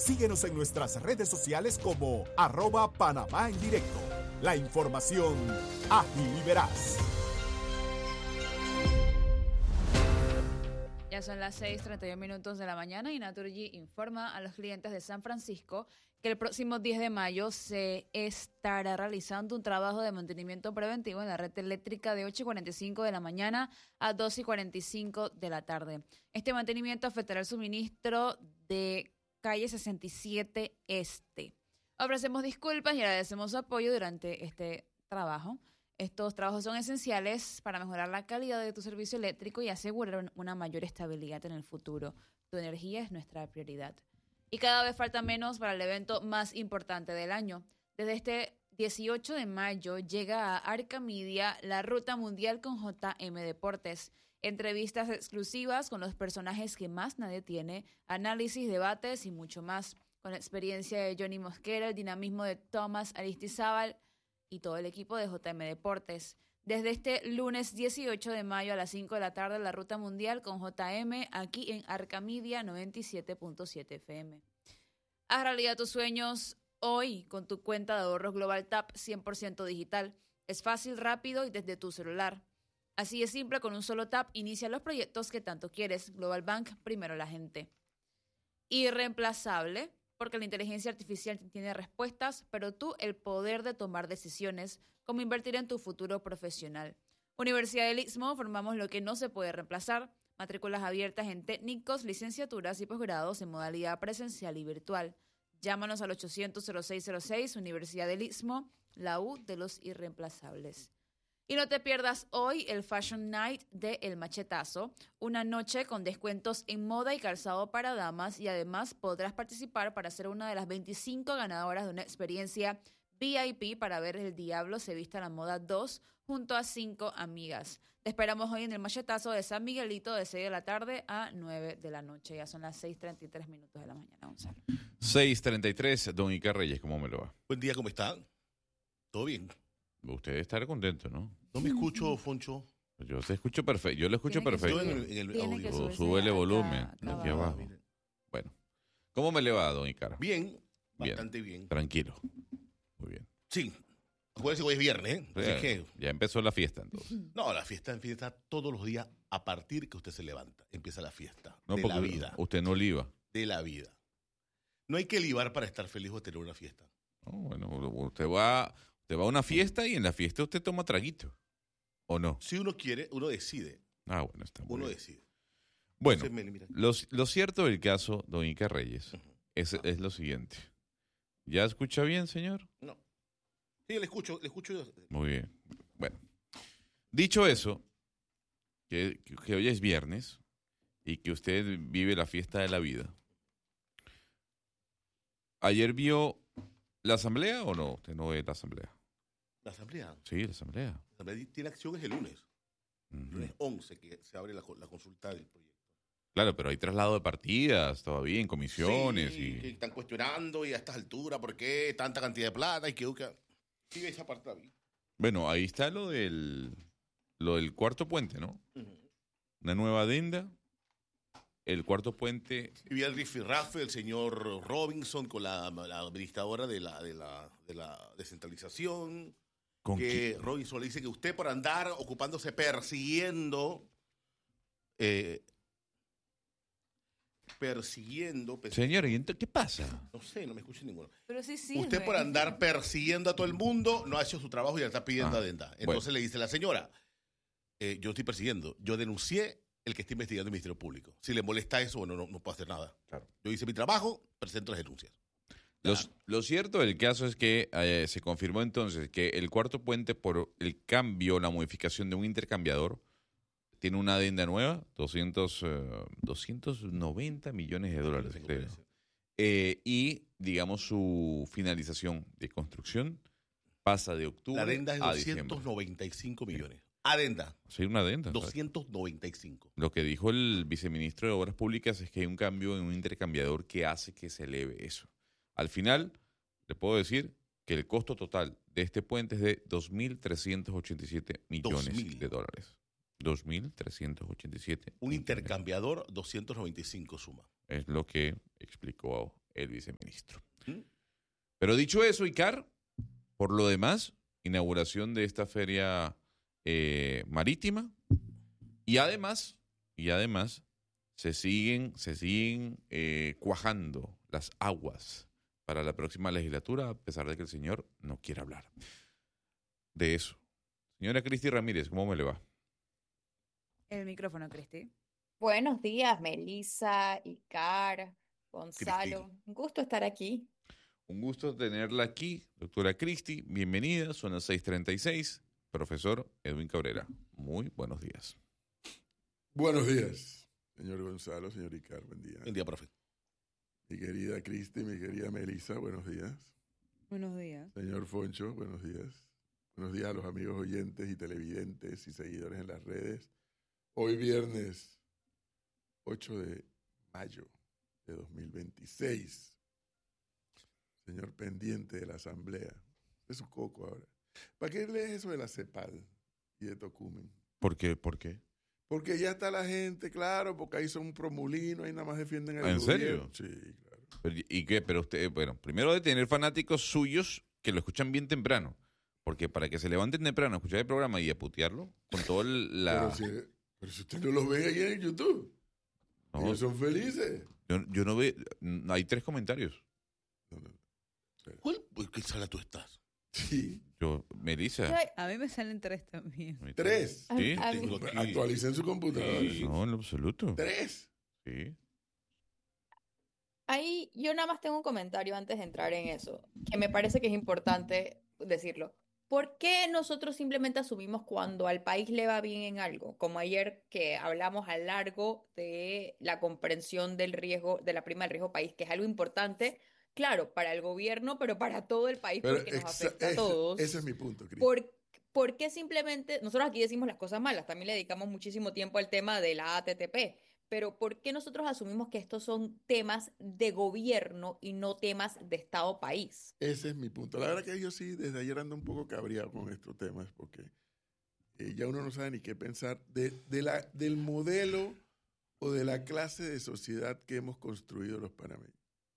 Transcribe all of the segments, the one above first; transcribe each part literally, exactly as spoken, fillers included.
Síguenos en nuestras redes sociales como arroba Panamá en directo. La información ágil y veraz. Ya son las seis treinta y uno minutos de la mañana y Naturgy informa a los clientes de San Francisco que el próximo diez de mayo se estará realizando un trabajo de mantenimiento preventivo en la red eléctrica de ocho y cuarenta y cinco de la mañana a doce y cuarenta y cinco de la tarde. Este mantenimiento afectará el suministro de calle sesenta y siete Este. Ofrecemos disculpas y agradecemos su apoyo durante este trabajo. Estos trabajos son esenciales para mejorar la calidad de tu servicio eléctrico y asegurar una mayor estabilidad en el futuro. Tu energía es nuestra prioridad. Y cada vez falta menos para el evento más importante del año. Desde este dieciocho de mayo llega a Arca Media la Ruta Mundial con J M Deportes. Entrevistas exclusivas con los personajes que más nadie tiene, análisis, debates y mucho más. Con la experiencia de Johnny Mosquera, el dinamismo de Tomás Aristizábal y todo el equipo de J M Deportes. Desde este lunes dieciocho de mayo a las cinco de la tarde, la Ruta Mundial con J M aquí en Arca Media noventa y siete punto siete F M. Haz realidad tus sueños hoy con tu cuenta de ahorros Global Tap cien por ciento digital. Es fácil, rápido y desde tu celular. Así es simple, con un solo tap inicia los proyectos que tanto quieres. Global Bank, primero la gente. Irreemplazable, porque la inteligencia artificial tiene respuestas, pero tú el poder de tomar decisiones, como invertir en tu futuro profesional. Universidad del Istmo, formamos lo que no se puede reemplazar. Matrículas abiertas en técnicos, licenciaturas y posgrados en modalidad presencial y virtual. Llámanos al ochocientos cero seis cero seis, Universidad del Istmo, la U de los irreemplazables. Y no te pierdas hoy el Fashion Night de El Machetazo, una noche con descuentos en moda y calzado para damas, y además podrás participar para ser una de las veinticinco ganadoras de una experiencia V I P para ver El Diablo se viste a la moda dos junto a cinco amigas. Te esperamos hoy en El Machetazo de San Miguelito de seis de la tarde a nueve de la noche. Ya son las seis treinta y tres minutos de la mañana, Gonzalo. seis treinta y tres, don Icar Reyes, ¿cómo me lo va? Buen día, ¿cómo está? ¿Todo bien? Usted debe estar contento, ¿no? No me escucho, Foncho. Yo te escucho perfecto, yo lo escucho Tiene que perfecto. Yo en el, en el Tiene que audio. subirse Súbele acá, volumen, acá aquí abajo. abajo. Bueno, ¿cómo me le va, don Icar? Bien, Bien. bastante bien. Tranquilo. Muy bien. Sí, acuérdense que hoy es viernes, ¿eh? Así Ya, que, ya empezó la fiesta, entonces. no, la fiesta empieza todos los días a partir que usted se levanta. Empieza la fiesta No, de porque la vida. usted no liba. De la vida. No hay que libar para estar feliz o tener una fiesta. No, bueno, usted va, usted va a una fiesta y en la fiesta usted toma traguito, ¿o no? Si uno quiere, uno decide. Ah, bueno, está muy Uno bien. decide. Bueno, Entonces, me- mira. lo, lo cierto del caso, don Icar Reyes, Ujú. es, Ajá. es lo siguiente. ¿Ya escucha bien, señor? No. Sí, le escucho, le escucho. Muy bien. Bueno, dicho eso, que, que hoy es viernes y que usted vive la fiesta de la vida. ¿Ayer vio la asamblea o no? ¿Usted no ve la asamblea? La asamblea. Sí, la asamblea. La asamblea tiene acciones el lunes. Ujú. Lunes once, que se abre la, co- la consulta del proyecto. Claro, pero hay traslado de partidas todavía en comisiones Sí, y... que están cuestionando y a estas alturas, ¿por qué tanta cantidad de plata? Y que busca. Sí, esa parte la vi. Bueno, ahí está lo del, lo del cuarto puente, ¿no? Ujú. Una nueva adenda. El cuarto puente... Y vi el rifirrafe del señor Robinson con la, la administradora de la, de la, de la descentralización. ¿Con Que quién? Robinson le dice que usted por andar ocupándose, persiguiendo, eh, persiguiendo, pers- Señor, ¿y entonces qué pasa? no sé, no me escucha ninguno. Pero sí sirve. Usted por andar persiguiendo a todo el mundo no ha hecho su trabajo y le está pidiendo Ah, adenda. Entonces le dice la señora, eh, yo estoy persiguiendo, yo denuncié el que está investigando el Ministerio Público. Si le molesta eso, bueno, no, no puedo hacer nada. Claro. Yo hice mi trabajo, presento las denuncias. Los- lo cierto del caso es que eh, se confirmó entonces que el cuarto puente, por el cambio, la modificación de un intercambiador, tiene una adenda nueva, doscientos, eh, doscientos noventa millones de dólares, Tengo creo. precio. Eh, y, digamos, su finalización de construcción pasa de octubre La adenda es a diciembre. doscientos noventa y cinco millones. Adenda, Sí, una adenda. doscientos noventa y cinco. Lo que dijo el viceministro de Obras Públicas es que hay un cambio en un intercambiador que hace que se eleve eso. Al final, le puedo decir que el costo total de este puente es de dos mil trescientos ochenta y siete millones dos mil. de dólares. dos mil trescientos ochenta y siete Un millones. intercambiador, doscientos noventa y cinco suma. Es lo que explicó el viceministro. ¿Mm? Pero dicho eso, Icar, por lo demás, inauguración de esta feria eh, marítima y además, y además se siguen, se siguen eh, cuajando las aguas para la próxima legislatura, a pesar de que el señor no quiere hablar de eso. Señora Cristi Ramírez, ¿cómo me le va? El micrófono, Cristi. Buenos días, Melissa, Icar, Gonzalo. Cristi. Un gusto estar aquí. Un gusto tenerla aquí, doctora Cristi. Bienvenida, son las seis treinta y seis. Profesor Edwin Cabrera, muy buenos días. Buenos días, señor Gonzalo, señor Icar, buen día. Buen día, profe. Mi querida Cristi, mi querida Melissa, buenos días. Buenos días. Señor Foncho, buenos días. Buenos días a los amigos oyentes y televidentes y seguidores en las redes. Hoy viernes ocho de mayo de dos mil veintiséis. Señor pendiente de la asamblea. Es su coco ahora. ¿Para qué lees eso de la CEPAL y de Tocumen? ¿Por qué? ¿Por qué? Porque ya está la gente, claro, porque ahí son un promulino, ahí nada más defienden al ¿En gobierno. serio? Sí, claro. Pero, ¿y qué? Pero usted, bueno, primero de tener fanáticos suyos que lo escuchan bien temprano. Porque para que se levanten temprano a escuchar el programa y a putearlo, con todo el, la... Pero si, pero si usted no los ve ahí en YouTube, No, ellos son felices. yo, yo no veo... Hay tres comentarios. No, no. ¿Cuál? ¿En qué sala tú estás? Sí, Yo, Melissa. A mí me salen tres también. tres. Sí. A mí- Tengo aquí- Actualicen su computadora. Sí. No, en lo absoluto. Tres. Sí. Ahí yo nada más tengo un comentario antes de entrar en eso, que me parece que es importante decirlo. ¿Por qué nosotros simplemente asumimos cuando al país le va bien en algo? Como ayer que hablamos a largo de la comprensión del riesgo, de la prima del riesgo país, que es algo importante, claro, para el gobierno, pero para todo el país, Pero porque nos exa- afecta a ese- todos. Ese es mi punto, Cris. ¿Por, por qué simplemente, nosotros aquí decimos las cosas malas, también le dedicamos muchísimo tiempo al tema de la A T T P, pero ¿por qué nosotros asumimos que estos son temas de gobierno y no temas de Estado-país? Ese es mi punto. La verdad que yo sí, desde ayer ando un poco cabreado con estos temas, porque eh, ya uno no sabe ni qué pensar de, de la, del modelo o de la clase de sociedad que hemos construido los panameños.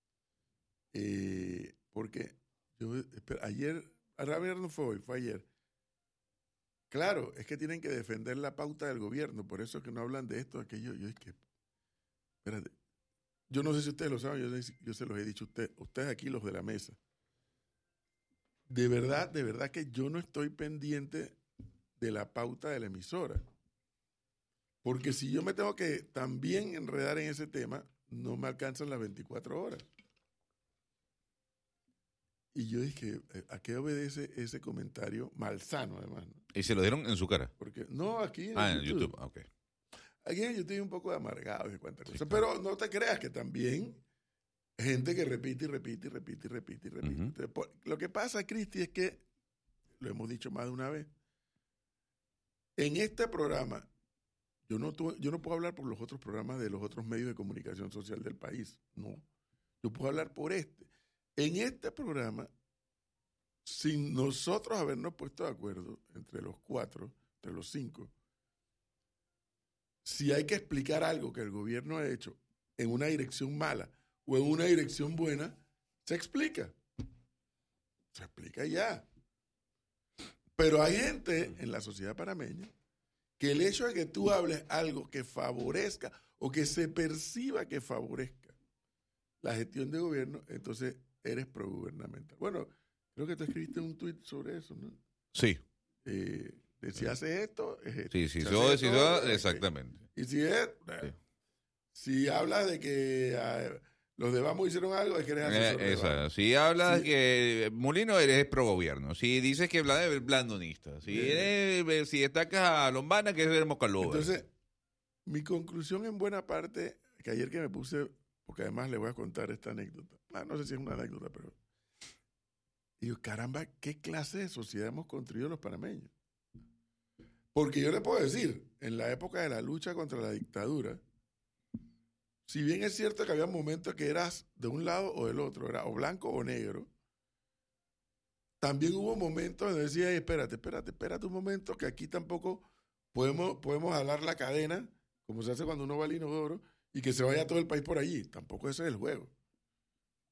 Eh, porque yo, espera, ayer, a ver, no fue hoy, fue ayer. Claro, es que tienen que defender la pauta del gobierno, por eso es que no hablan de esto, de aquello. Yo es que, espérate, yo no sé si ustedes lo saben, yo, sé- yo se los he dicho a ustedes, ustedes aquí, los de la mesa. De verdad, de verdad que yo no estoy pendiente de la pauta de la emisora. Porque si yo me tengo que también enredar en ese tema, no me alcanzan las veinticuatro horas. Y yo dije, eh, ¿a qué obedece ese comentario malsano, además? ¿no? Y se lo dieron en su cara. Porque, no, aquí en Ah, en YouTube. YouTube. Ah, ok. Aquí en YouTube hay un poco de amargado y cuántas cosas. Pero no te creas que también gente que repite y repite y repite y repite y repite. Ujú. Entonces, por- lo que pasa, Cristi, es que, lo hemos dicho más de una vez, en este programa, yo no, tu- yo no puedo hablar por los otros programas de los otros medios de comunicación social del país. No. Yo puedo hablar por este. En este programa, sin nosotros habernos puesto de acuerdo entre los cuatro, entre los cinco, si hay que explicar algo que el gobierno ha hecho en una dirección mala o en una dirección buena, se explica. Se explica ya. Pero hay gente en la sociedad panameña que el hecho de que tú hables algo que favorezca o que se perciba que favorezca la gestión de gobierno, entonces eres progubernamental. Bueno, creo que tú escribiste un tuit sobre eso, ¿no? Sí, Eh, de si hace esto, es esto. sí, sí. Si Yo hace decido, esto, es exactamente. y si es, bueno, si hablas de que ah, los de Vamos hicieron algo, es que eres asesor Eh, de esa. Vamos. Si hablas Sí. que Molino eres pro gobierno. Si dices que Bla- eres blandonista. Si Bien. eres, si destacas a Lombana, que eres mocalova. Entonces, mi conclusión en buena parte, que ayer que me puse, porque además le voy a contar esta anécdota. Ah, no sé si es una anécdota, pero... Digo, caramba, ¿qué clase de sociedad hemos construido los panameños? Porque yo le puedo decir, en la época de la lucha contra la dictadura, si bien es cierto que había momentos que eras de un lado o del otro, era o blanco o negro, también hubo momentos donde decía, "Ey, espérate, espérate, espérate un momento, que aquí tampoco podemos, podemos jalar la cadena, como se hace cuando uno va al inodoro, y que se vaya todo el país por allí. Tampoco ese es el juego.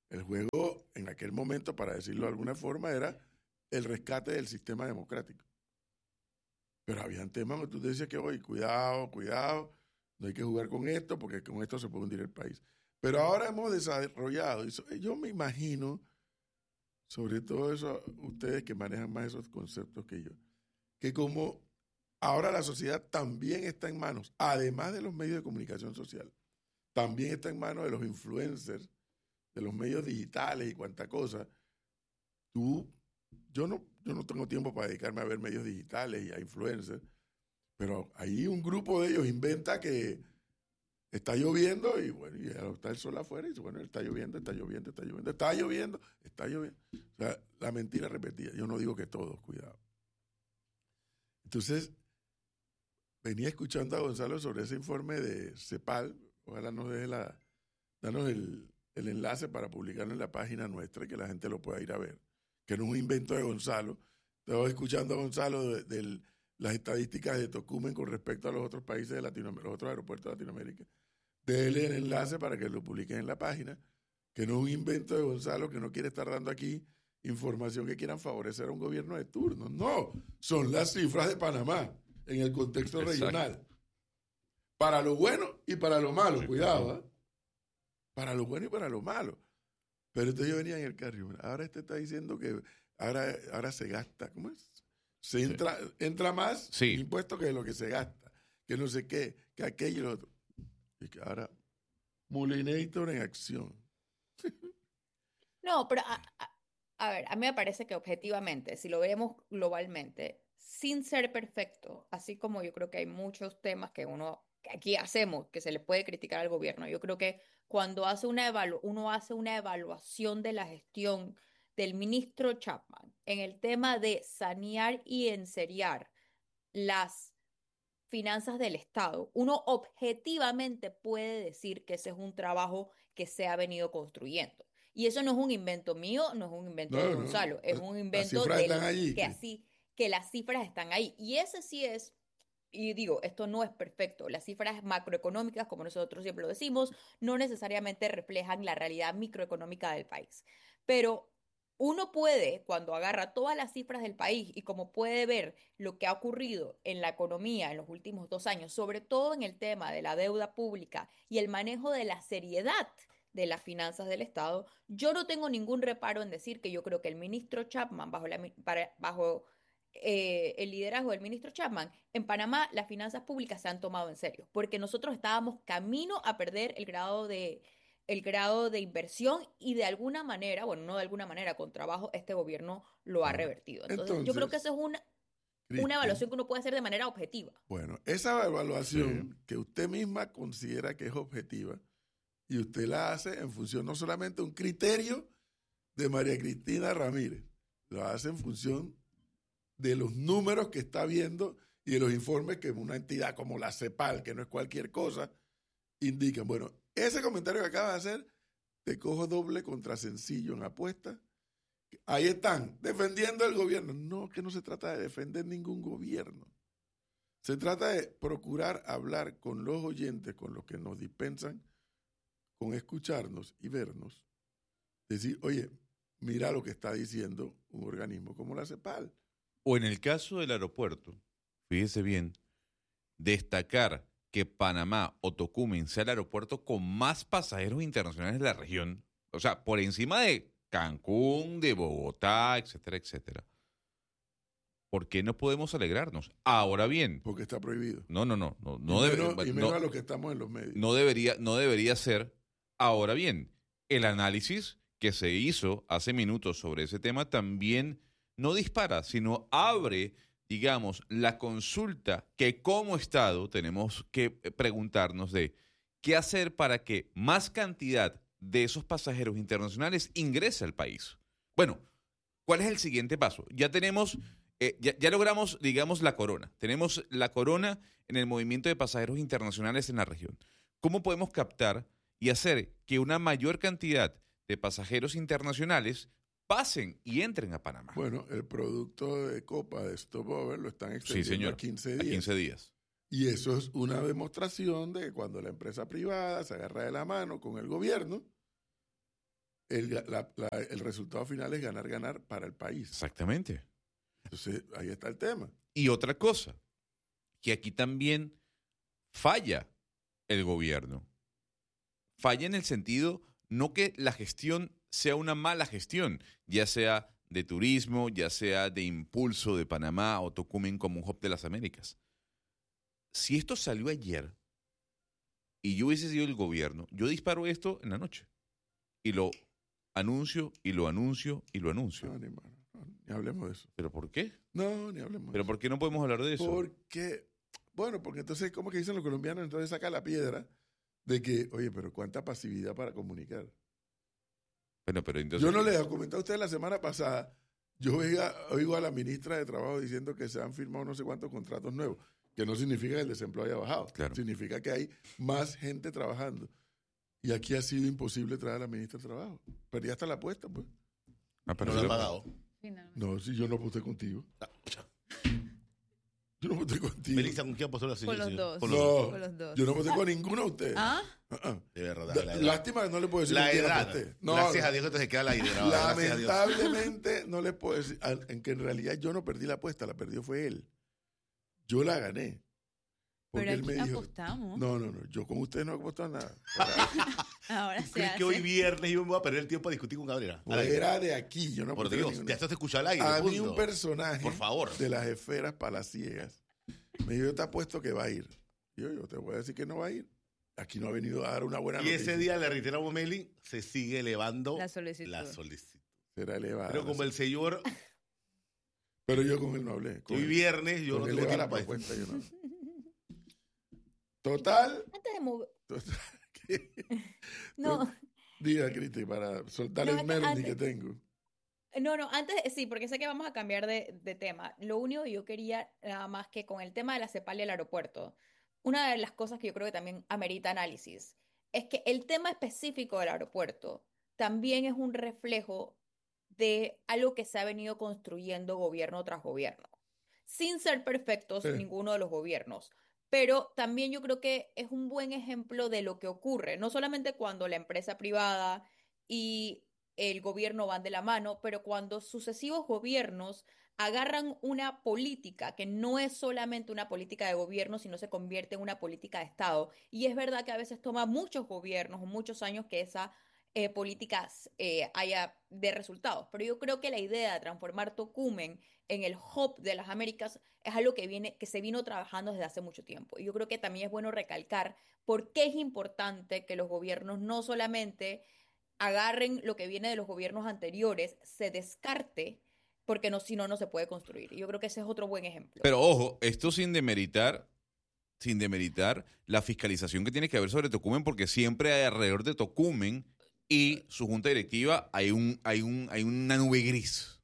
El juego en aquel momento, para decirlo de alguna forma, era el rescate del sistema democrático. Pero habían temas donde tú decías que, oye, cuidado, cuidado, no hay que jugar con esto porque con esto se puede hundir el país. Pero ahora hemos desarrollado, y so, yo me imagino, sobre todo eso, ustedes que manejan más esos conceptos que yo, que como ahora la sociedad también está en manos, además de los medios de comunicación social, también está en manos de los influencers, de los medios digitales y cuanta cosa. Tú, yo no, yo no tengo tiempo para dedicarme a ver medios digitales y a influencers, pero ahí un grupo de ellos inventa que está lloviendo y bueno, y está el sol afuera y dice, bueno, está lloviendo, está lloviendo, está lloviendo, está lloviendo, está lloviendo. O sea, la mentira repetida. Yo no digo que todos, cuidado. Entonces, venía escuchando a Gonzalo sobre ese informe de CEPAL. Ojalá nos deje la, danos el, el enlace para publicarlo en la página nuestra y que la gente lo pueda ir a ver. Que no es un invento de Gonzalo. Estaba escuchando a Gonzalo de, de las estadísticas de Tocumen con respecto a los otros países de Latinoamérica, los otros aeropuertos de Latinoamérica. Déle el enlace para que lo publiquen en la página, que no es un invento de Gonzalo que no quiere estar dando aquí información que quieran favorecer a un gobierno de turno. No, son las cifras de Panamá en el contexto Exacto. regional. Para lo bueno y para lo malo, sí, cuidado, claro. ¿eh? Para lo bueno y para lo malo. Pero entonces yo venía en el carro, ahora este está diciendo que ahora, ahora se gasta, ¿cómo es? Se entra, sí. entra más sí. impuesto que lo que se gasta, que no sé qué, que aquello y lo otro. Y que ahora, Mulinator en acción. No, pero a, a, a ver, a mí me parece que objetivamente, si lo vemos globalmente, sin ser perfecto, así como yo creo que hay muchos temas que uno, que aquí hacemos, que se le puede criticar al gobierno, yo creo que cuando hace una evalu- uno hace una evaluación de la gestión del ministro Chapman en el tema de sanear y enseriar las finanzas del Estado, uno objetivamente puede decir que ese es un trabajo que se ha venido construyendo. Y eso no es un invento mío, no es un invento no, de Gonzalo, no. es un invento de allí, que así que las cifras están ahí. Y ese sí es, y digo, esto no es perfecto. Las cifras macroeconómicas, como nosotros siempre lo decimos, no necesariamente reflejan la realidad microeconómica del país. Pero uno puede, cuando agarra todas las cifras del país y como puede ver lo que ha ocurrido en la economía en los últimos dos años, sobre todo en el tema de la deuda pública y el manejo de la seriedad de las finanzas del Estado, yo no tengo ningún reparo en decir que yo creo que el ministro Chapman, bajo, la, para, bajo eh, el liderazgo del ministro Chapman, en Panamá las finanzas públicas se han tomado en serio, porque nosotros estábamos camino a perder el grado de... el grado de inversión y de alguna manera, bueno, no de alguna manera, con trabajo, este gobierno lo ha revertido. Entonces, Entonces yo creo que eso es una, una evaluación que uno puede hacer de manera objetiva. Bueno, esa evaluación sí. que usted misma considera que es objetiva y usted la hace en función no solamente de un criterio de María Cristina Ramírez, lo hace en función de los números que está viendo y de los informes que una entidad como la CEPAL, que no es cualquier cosa, indican. Bueno, ese comentario que acaba de hacer, te cojo doble contra sencillo en apuesta. Ahí están, defendiendo el gobierno. No, que no se trata de defender ningún gobierno. Se trata de procurar hablar con los oyentes, con los que nos dispensan, con escucharnos y vernos. Decir, oye, mira lo que está diciendo un organismo como la CEPAL. O en el caso del aeropuerto, fíjese bien, destacar que Panamá o Tocumen sea el aeropuerto con más pasajeros internacionales de la región, o sea, por encima de Cancún, de Bogotá, etcétera, etcétera. ¿Por qué no podemos alegrarnos? Ahora bien. Porque está prohibido. No, no, no. no, no y debe, menos, y menos no, a los que estamos en los medios. No debería, no debería ser. Ahora bien, el análisis que se hizo hace minutos sobre ese tema también no dispara, sino abre, digamos, la consulta que como Estado tenemos que preguntarnos de qué hacer para que más cantidad de esos pasajeros internacionales ingrese al país. Bueno, ¿cuál es el siguiente paso? Ya tenemos, eh, ya, ya logramos, digamos, la corona. Tenemos la corona en el movimiento de pasajeros internacionales en la región. ¿Cómo podemos captar y hacer que una mayor cantidad de pasajeros internacionales pasen y entren a Panamá? Bueno, el producto de Copa de Stopover lo están extendiendo sí, señor, a quince días. A quince días. Y eso es una demostración de que cuando la empresa privada se agarra de la mano con el gobierno, el, la- la- el resultado final es ganar, ganar para el país. Exactamente. Entonces, ahí está el tema. Y otra cosa, que aquí también falla el gobierno. Falla en el sentido, no que la gestión sea una mala gestión, ya sea de turismo, ya sea de impulso de Panamá o Tocumen como un hub de las Américas. Si esto salió ayer y yo hubiese sido el gobierno, yo disparo esto en la noche y lo anuncio y lo anuncio y lo anuncio. No, ni, no, ni hablemos de eso. ¿Pero por qué? No, ni hablemos de ¿Pero eso. por qué no podemos hablar de eso? Porque, bueno, porque entonces, ¿cómo que dicen los colombianos? Entonces saca la piedra de que, oye, pero cuánta pasividad para comunicar. Bueno, pero entonces, Yo no les he comentado a ustedes la semana pasada, yo oiga- oigo a la ministra de Trabajo diciendo que se han firmado no sé cuántos contratos nuevos, que no significa que el desempleo haya bajado, Claro. significa que hay más gente trabajando. Y aquí ha sido imposible traer a la ministra de Trabajo. Perdí hasta la apuesta, pues. Ah, pero No lo sí han lo- pagado. Finalmente. No, si yo no aposté contigo. Ah, cha. Yo no aposté contigo. Melissa, ¿con quién apostó la señora? Con los dos. Con No, los dos. Con los dos. yo no aposté con ninguno de ustedes. ¿Ah? Ah, ah. De verdad. Da- La edad. Lástima que no le puedo decir La con quién edad. aposté. No, Gracias a Dios que te se queda la idea. Gracias a Dios. lamentablemente no le puedo decir, al- en que en realidad yo no perdí la apuesta, la perdió fue él. Yo la gané. Porque Pero él me aquí dijo, apostamos. no, no, no, yo con ustedes no he apostado nada. Ahora se ¿Crees hace. que hoy viernes yo me voy a perder el tiempo a discutir con Cabrera? Al aire. Era de aquí, yo no Por aposté Dios, ninguna. ya esto se escucha al aire. A mí punto. un personaje Por favor. de las esferas palaciegas me dijo, yo te apuesto que va a ir. Y yo, yo te voy a decir que no va a ir. Aquí no ha venido a dar una buena Y noticia. ese día le reiteramos, Meli, se sigue elevando La solicitud. la solicitud. Será elevada. Pero como el señor, Pero yo con él no hablé. Con hoy él- viernes, yo con no él tengo eleva la tiempo para esto. propuesta, yo no. Total. Antes de mover. total que- No, Diga, Cristi, para soltar No, el es que merdi antes- que tengo. no, no, antes, sí, porque sé que vamos a cambiar de, de tema. Lo único que yo quería, nada más que con el tema de la CEPAL y el aeropuerto, una de las cosas que yo creo que también amerita análisis es que el tema específico del aeropuerto también es un reflejo de algo que se ha venido construyendo gobierno tras gobierno, sin ser perfectos Sí. ninguno de los gobiernos. Pero también yo creo que es un buen ejemplo de lo que ocurre, no solamente cuando la empresa privada y el gobierno van de la mano, pero cuando sucesivos gobiernos agarran una política que no es solamente una política de gobierno, sino se convierte en una política de Estado. Y es verdad que a veces toma muchos gobiernos o muchos años que esa eh, política eh, haya de resultados. Pero yo creo que la idea de transformar Tocumen en el hub de las Américas es algo que viene, que se vino trabajando desde hace mucho tiempo. Y yo creo que también es bueno recalcar por qué es importante que los gobiernos no solamente agarren lo que viene de los gobiernos anteriores, se descarte, porque no, si no, no se puede construir. Y yo creo que ese es otro buen ejemplo. Pero ojo, esto sin demeritar, sin demeritar la fiscalización que tiene que haber sobre Tocumen, porque siempre hay alrededor de Tocumen y su junta directiva hay un, hay un, hay una nube gris.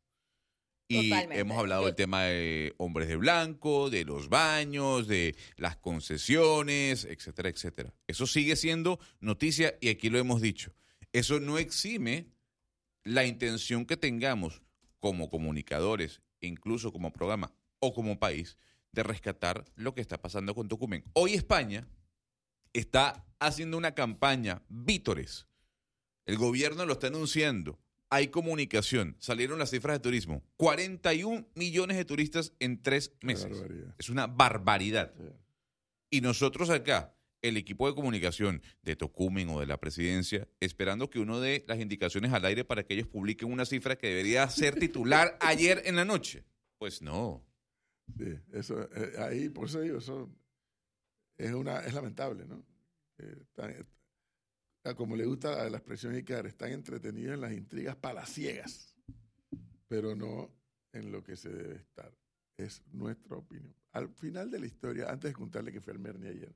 Y Totalmente. hemos hablado Yo- del tema de hombres de blanco, de los baños, de las concesiones, etcétera, etcétera. Eso sigue siendo noticia y aquí lo hemos dicho. Eso no exime la intención que tengamos como comunicadores, incluso como programa o como país, de rescatar lo que está pasando con Tocumen. Hoy España está haciendo una campaña, vítores. El gobierno lo está anunciando. Hay comunicación. Salieron las cifras de turismo. cuarenta y un millones de turistas en tres Qué meses. barbaridad. Es una barbaridad. Sí. Y nosotros acá, el equipo de comunicación de Tocumen o de la presidencia, esperando que uno dé las indicaciones al aire para que ellos publiquen una cifra que debería ser titular ayer en la noche. Pues no. Sí, eso, eh, ahí, por eso digo, eso es, una, es lamentable, ¿no? Eh, están- eh, como le gusta la expresión Icar, están entretenidos en las intrigas palaciegas, pero no en lo que se debe estar. Es nuestra opinión. Al final de la historia, antes de contarle que fui al Merni ayer,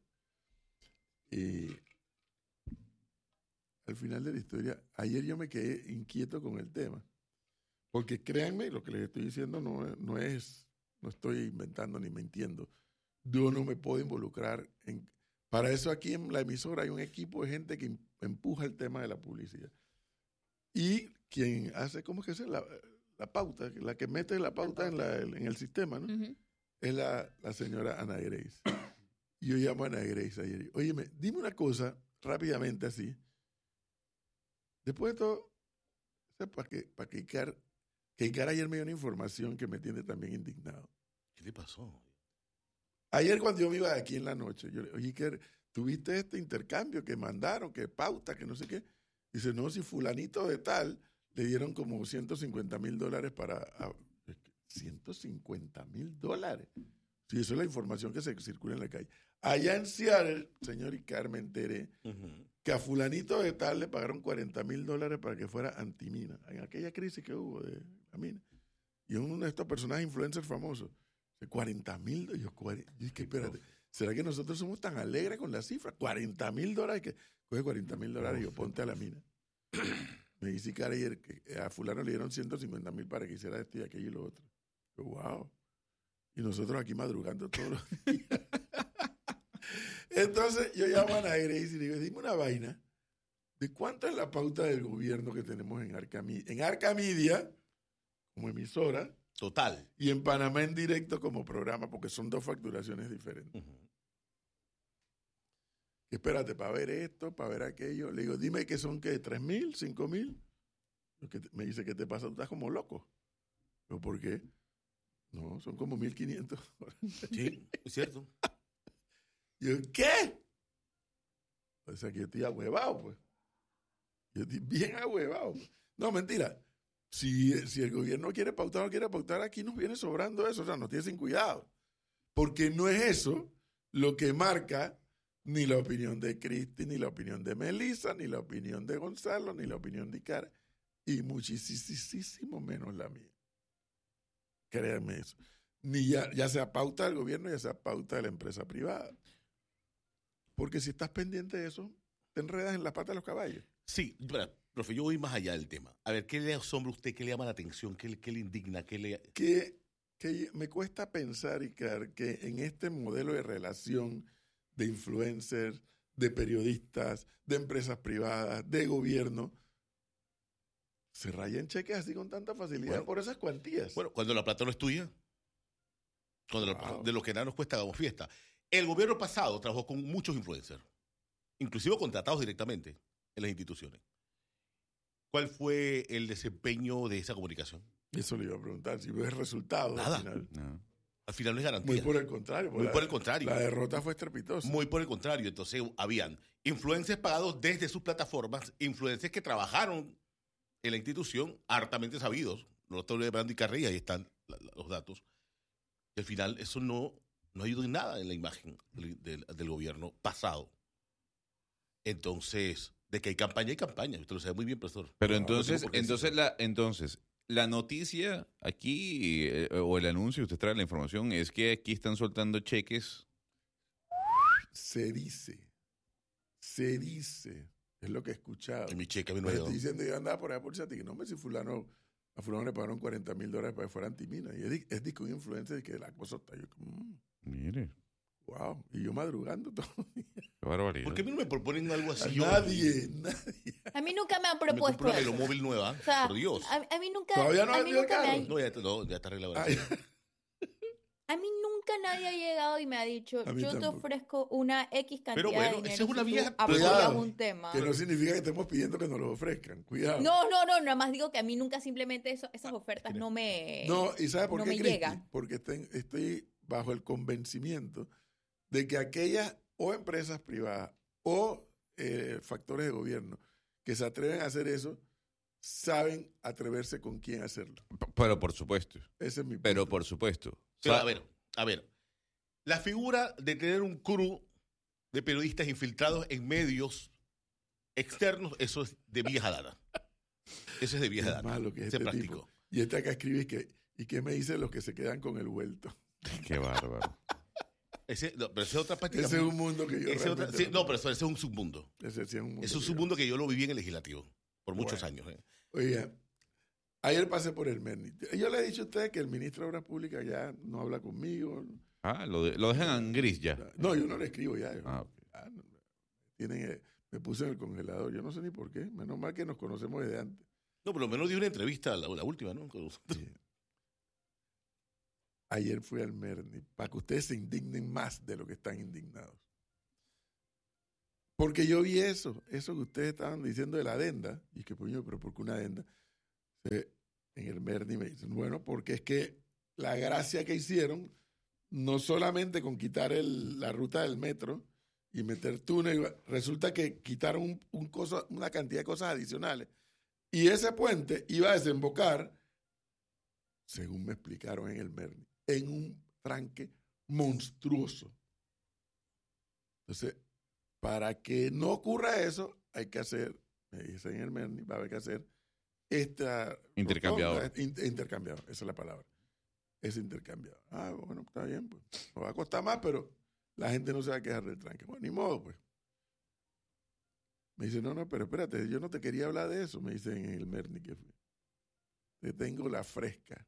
y al final de la historia, ayer yo me quedé inquieto con el tema, porque créanme, lo que les estoy diciendo no, es- no es, no estoy inventando ni mintiendo. Yo no me puedo involucrar en... Para eso aquí en la emisora hay un equipo de gente que em- empuja el tema de la publicidad. Y quien hace, ¿cómo es que se la, la pauta? La que mete la pauta en, la- en el sistema, ¿no? Ujú. Es la, la señora Ana Grace. Y yo llamo a Ana Grace ayer. Óyeme, dime una cosa rápidamente así. Después de todo, sea, para que, para que Icar, que Icar ayer me dio una información que me tiene también indignado. ¿Qué le pasó? Ayer cuando yo me iba de aquí en la noche, yo le oye, Icar, ¿tuviste este intercambio que mandaron, que pauta, que no sé qué? Dice, no, si fulanito de tal le dieron como ciento cincuenta mil dólares para... A, ciento cincuenta mil dólares. Sí, eso es la información que se circula en la calle. Allá en Seattle, señor Icar, me enteré uh-huh. que a fulanito de tal le pagaron cuarenta mil dólares para que fuera antimina, en aquella crisis que hubo de la mina. Y uno de estos personajes influencers famosos, de cuarenta mil dólares. Yo, yo dije, espérate, ¿será que nosotros somos tan alegres con la cifra? cuarenta mil dólares, que coge cuarenta mil dólares y yo ponte a la mina. Me dice Icar ayer que a fulano le dieron ciento cincuenta mil para que hiciera esto y aquello y lo otro. Yo, wow. Y nosotros aquí madrugando todos los días. Entonces yo llamo a Grace y le digo, dime una vaina, ¿de cuánto es la pauta del gobierno que tenemos en Arcamedia? En Arcamedia, como emisora. Total. Y en Panamá en directo como programa, porque son dos facturaciones diferentes. Uh-huh. Espérate, para ver esto, para ver aquello. Le digo, dime que son, ¿qué? ¿Tres mil? ¿Cinco mil? Me dice, ¿qué te pasa? Tú estás como loco. Yo, ¿por qué? No, son como mil quinientos. Sí, es cierto. Yo, ¿qué? O sea, que yo estoy ahuevado, pues. Yo estoy bien ahuevado. Pues. No, mentira. Si, si el gobierno quiere pautar o no quiere pautar, aquí nos viene sobrando eso. O sea, nos tiene sin cuidado. Porque no es eso lo que marca ni la opinión de Cristi, ni la opinión de Melissa, ni la opinión de Gonzalo, ni la opinión de Icar, y muchísimo menos la mía. Créanme eso. Ni ya, ya sea pauta del gobierno, ya sea pauta de la empresa privada. Porque si estás pendiente de eso, te enredas en la pata de los caballos. Sí, pero, profe, yo voy más allá del tema. A ver, ¿qué le asombra a usted? ¿Qué le llama la atención? ¿Qué, qué le indigna? ¿Qué le... Que, que me cuesta pensar, Icar, que en este modelo de relación de influencers, de periodistas, de empresas privadas, de gobierno, se rayan cheques así con tanta facilidad bueno, por esas cuantías. Bueno, cuando la plata no es tuya, cuando wow. la, de lo que nada nos cuesta hagamos fiesta. El gobierno pasado trabajó con muchos influencers, inclusive contratados directamente en las instituciones. ¿Cuál fue el desempeño de esa comunicación? Eso le iba a preguntar, si ves resultados Nada. al final. No. Al final no es garantía. Muy por el contrario. Muy la, por el contrario. La derrota fue estrepitosa. Muy por el contrario. Entonces, habían influencers pagados desde sus plataformas, influencers que trabajaron en la institución, hartamente sabidos. No estoy hablando de Carrilla, ahí están la, la, los datos. Y al final, eso no, no ayudó en nada en la imagen del, del, del gobierno pasado. Entonces, de que hay campaña, hay campaña. Usted lo sabe muy bien, profesor. Pero entonces, no entonces, la, entonces, la noticia aquí, eh, o el anuncio, usted trae la información, es que aquí están soltando cheques. Se dice, se dice, es lo que he escuchado. En mi cheque a mí no me ha estoy diciendo que yo andaba por allá por Chati, que no me si fulano, a fulano le pagaron cuarenta mil dólares para que fuera antimina. Y es, es disco un influencer de que la cosa está yo como, mmm, mire. Wow, y yo madrugando todo el día. Qué barbaridad. ¿Por qué a mí no me proponen algo así? A yo? nadie, nadie. A mí nunca me han propuesto me eso. un móvil nueva, o sea, por Dios. A, a mí nunca, ¿Todavía no a ha mí vendido nunca el me carro? ha, No, ya, no, ya está arreglado. Ay, a mí nunca nadie ha llegado y me ha dicho, A mí yo te tampoco. ofrezco una X cantidad Pero bueno, de dinero esa es una si tú vieja- apoyas Cuidado, un tema. que no significa que estemos pidiendo que nos lo ofrezcan. Cuidado. No, no, no, nada más digo que a mí nunca simplemente eso, esas ofertas no me, No, ¿y sabe por no qué, me Cristi? llegan. Porque estoy, estoy bajo el convencimiento de que aquellas o empresas privadas o eh, factores de gobierno que se atreven a hacer eso, saben atreverse con quién hacerlo. Pero por supuesto. Ese es mi punto. Pero por supuesto. Pero, Sa- a ver, a ver. La figura de tener un crew de periodistas infiltrados en medios externos, eso es de vieja data. Eso es de vieja Qué data. malo que es Se este practicó. tipo. Y este acá escribe que, ¿y qué me dicen los que se quedan con el vuelto? Qué bárbaro. Ese, no, pero ese es otra práctica. Ese es un mundo que yo ese otra- realmente sí, no, pero eso, ese es un submundo. Ese sí es un mundo. Ese es un que submundo que yo lo viví en el legislativo por muchos Bueno. años. ¿eh? yo- Oiga, ayer pasé por el MERNI. Yo le he dicho a usted que el ministro de Obras Públicas ya no habla conmigo. Ah, lo, de- lo dejan en gris ya. No, yo no le escribo ya. yo- Ah, ok. ah, no, tienen, eh, me puse en el congelador. Yo no sé ni por qué. Menos mal que nos conocemos desde antes. No, por lo menos dio una entrevista, la, la última, ¿no? Con nosotros. Sí. Ayer fui al MERNI para que ustedes se indignen más de lo que están indignados. Porque yo vi eso, eso que ustedes estaban diciendo de la adenda. Y que, coño, pero ¿por qué una adenda? Entonces, en el Merni me dicen, bueno, porque es que la gracia que hicieron, no solamente con quitar el, la ruta del metro y meter túnel, resulta que quitaron un, un cosa, una cantidad de cosas adicionales. Y ese puente iba a desembocar, según me explicaron en el Merni, en un tranque monstruoso. Entonces, para que no ocurra eso, hay que hacer, me dicen en el Merni, va a haber que hacer esta... Intercambiador. rotonda, inter- intercambiador, esa es la palabra. Es intercambiador. Ah, bueno, está bien, pues. Nos va a costar más, pero la gente no se va a quejar del tranque. Bueno, ni modo, pues. Me dice, no, no, pero espérate, yo no te quería hablar de eso, me dicen en el Merni que fue. Te tengo la fresca.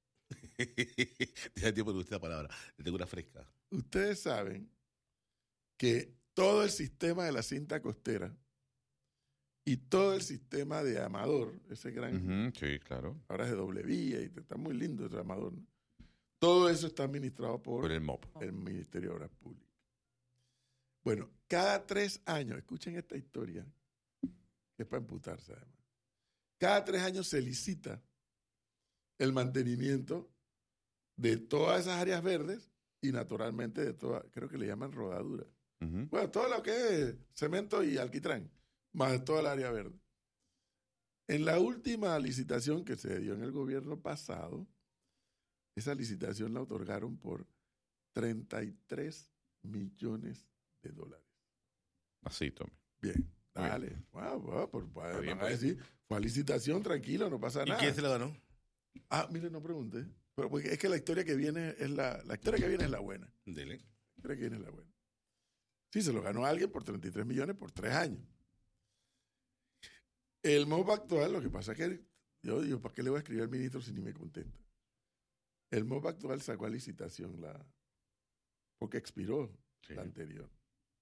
Deja tiempo de usted la palabra. Le tengo una fresca. Ustedes saben que todo el sistema de la cinta costera y todo el sistema de Amador, ese gran, Ujú, sí, claro. ahora es de doble vía y está muy lindo ese Amador, ¿no? Todo eso está administrado por, Por el M O P. el Ministerio de Obras Públicas. Bueno, cada tres años, escuchen esta historia, que es para emputarse además. Cada tres años se licita el mantenimiento de todas esas áreas verdes y naturalmente de todas, creo que le llaman rodadura. Ujú. Bueno, todo lo que es cemento y alquitrán, más de toda el área verde. En la última licitación que se dio en el gobierno pasado, esa licitación la otorgaron por treinta y tres millones de dólares. Así, Tommy. Bien, Muy bien. dale. Wow, wow, por, Está bien, van a pues. decir, fue a licitación, tranquilo, no pasa ¿Y nada. quién se la ganó? Ah, mire, no pregunté. Pero porque es que la historia que viene es la, la historia que viene es la buena. Dele. La historia que viene es la buena. Sí, se lo ganó alguien por treinta y tres millones por tres años. El M O P actual, lo que pasa es que yo digo, ¿para qué le voy a escribir al ministro si ni me contesta? El M O P actual sacó a licitación la, porque expiró Sí. la anterior.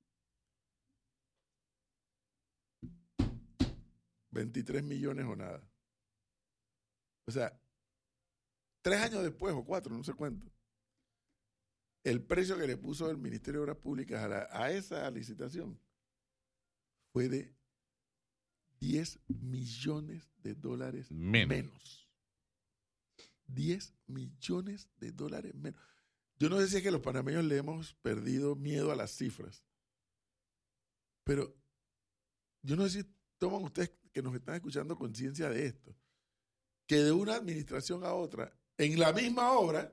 veintitrés millones o nada. O sea, tres años después o cuatro, no sé cuánto. El precio que le puso el Ministerio de Obras Públicas a, la- a esa licitación fue de diez millones de dólares Menos. menos. diez millones de dólares menos. Yo no sé si es que los panameños le hemos perdido miedo a las cifras, pero yo no sé si toman ustedes que nos están escuchando conciencia de esto, que de una administración a otra, en la misma obra,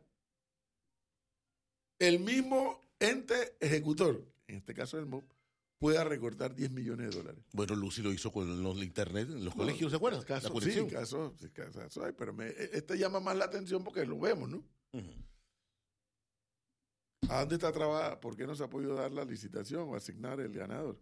el mismo ente ejecutor, en este caso el M O P, pueda recortar diez millones de dólares. Bueno, Lucy lo hizo con los internet en los No, colegios, ¿se acuerdan? Caso, La conexión. sí, caso, sí, caso hay, pero me, este llama más la atención porque lo vemos, ¿no? Ujú. ¿A dónde está trabada? ¿Por qué no se ha podido dar la licitación o asignar el ganador?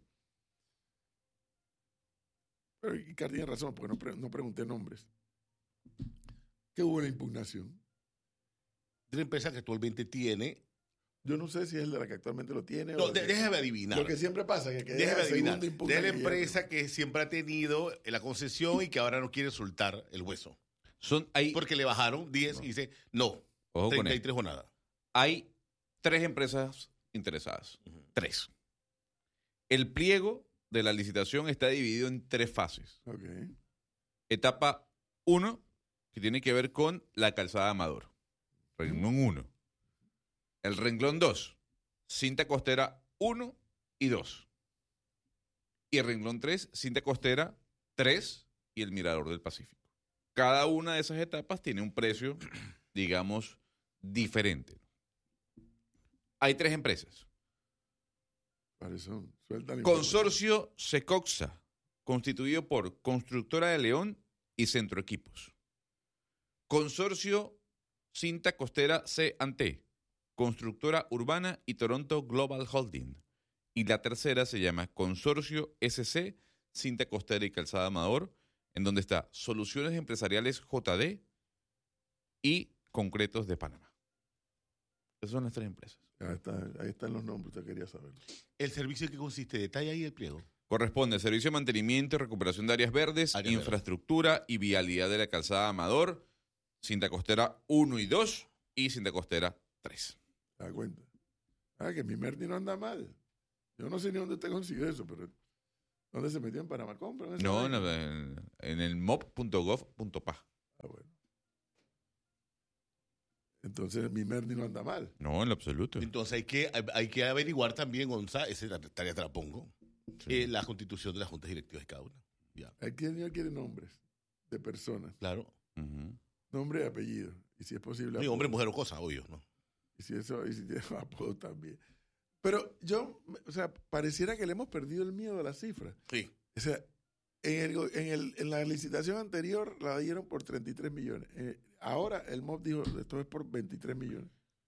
Pero Icar tiene razón, porque no, pre- no pregunté nombres. ¿Qué hubo una impugnación? De una empresa que actualmente tiene. Yo no sé si es el de la que actualmente lo tiene. No, o el de- que- déjeme adivinar. Lo que siempre pasa, que, que Déjeme deja adivinar. segunda impugna De la y ya- empresa que siempre ha tenido la concesión y que ahora no quiere soltar el hueso. Son, hay, Porque le bajaron diez y dice, no, ojo con treinta y esto. tres o nada. Hay tres empresas interesadas. Ujú. Tres. El pliego de la licitación está dividido en tres fases. Ok. Etapa uno, que tiene que ver con la calzada Amador. Renglón uno. El renglón dos, cinta costera uno y dos. Y el renglón tres, cinta costera tres y el mirador del Pacífico. Cada una de esas etapas tiene un precio, digamos, diferente. Hay tres empresas. ¿Cuáles son? Suelta la información. Consorcio Secoxa, constituido por Constructora de León y Centroequipos. Consorcio Cinta Costera C and T, Constructora Urbana y Toronto Global Holding. Y la tercera se llama Consorcio S C, Cinta Costera y Calzada Amador, en donde está Soluciones Empresariales J D y Concretos de Panamá. Esas son las tres empresas. Ahí, está, ahí están los nombres, usted quería saberlo. ¿El servicio que consiste? Detalla ahí el pliego. Corresponde servicio de mantenimiento y recuperación de áreas verdes, Áreas infraestructura y vialidad de la calzada Amador, cinta costera uno y dos y cinta costera tres. ¿Te das cuenta? Ah, que mi Merni no anda mal. Yo no sé ni dónde usted consiguió eso, pero ¿dónde se metió en Panamá? ¿Compran esa No, vaina? en, en el mop punto gov punto pa. Entonces mi Merni no anda mal. No, en lo absoluto. Entonces hay que, hay que averiguar también, Gonzalo, esa tarea te la pongo, Sí. eh, la constitución de las juntas directivas de cada una. Ya. Aquí el señor quiere nombres de personas, Claro. Ujú. nombre y apellido. Y si es posible. Sí, apodo. hombre, mujer o cosa, obvio, ¿no? Y si eso, y si tiene apodo también. Pero yo, o sea, pareciera que le hemos perdido el miedo a las cifras. Sí. O sea, en, el, go- en, el, en la licitación anterior la dieron por treinta y tres millones. Eh, ahora el M O B dijo, esto es por veintitrés millones.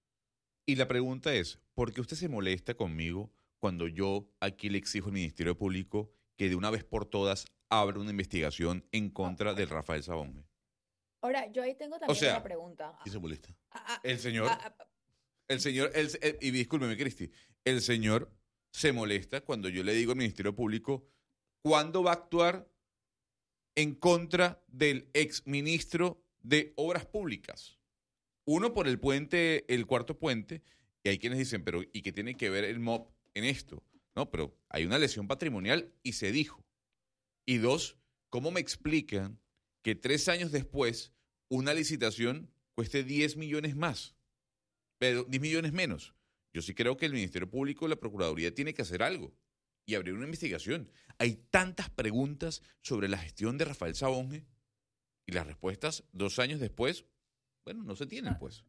Y la pregunta es, ¿por qué usted se molesta conmigo cuando yo aquí le exijo al Ministerio Público que de una vez por todas abra una investigación en contra del Rafael Sabonge? Ahora, yo ahí tengo también sea, una pregunta. ¿Quién se molesta? Ah, ah, El señor, ah, ah, el señor, el- el- y discúlpeme, Cristi, el señor se molesta cuando yo le digo al Ministerio Público cuándo va a actuar en contra del exministro de Obras Públicas. Uno por el puente, el cuarto puente, y hay quienes dicen, pero ¿y qué tiene que ver el M O B en esto? No, pero hay una lesión patrimonial y se dijo. Y dos, ¿cómo me explican que tres años después una licitación cueste diez millones más? Pero diez millones menos. Yo sí creo que el Ministerio Público, la Procuraduría, tiene que hacer algo y abrir una investigación. Hay tantas preguntas sobre la gestión de Rafael Sabonge y las respuestas dos años después, bueno, no se tienen, pues.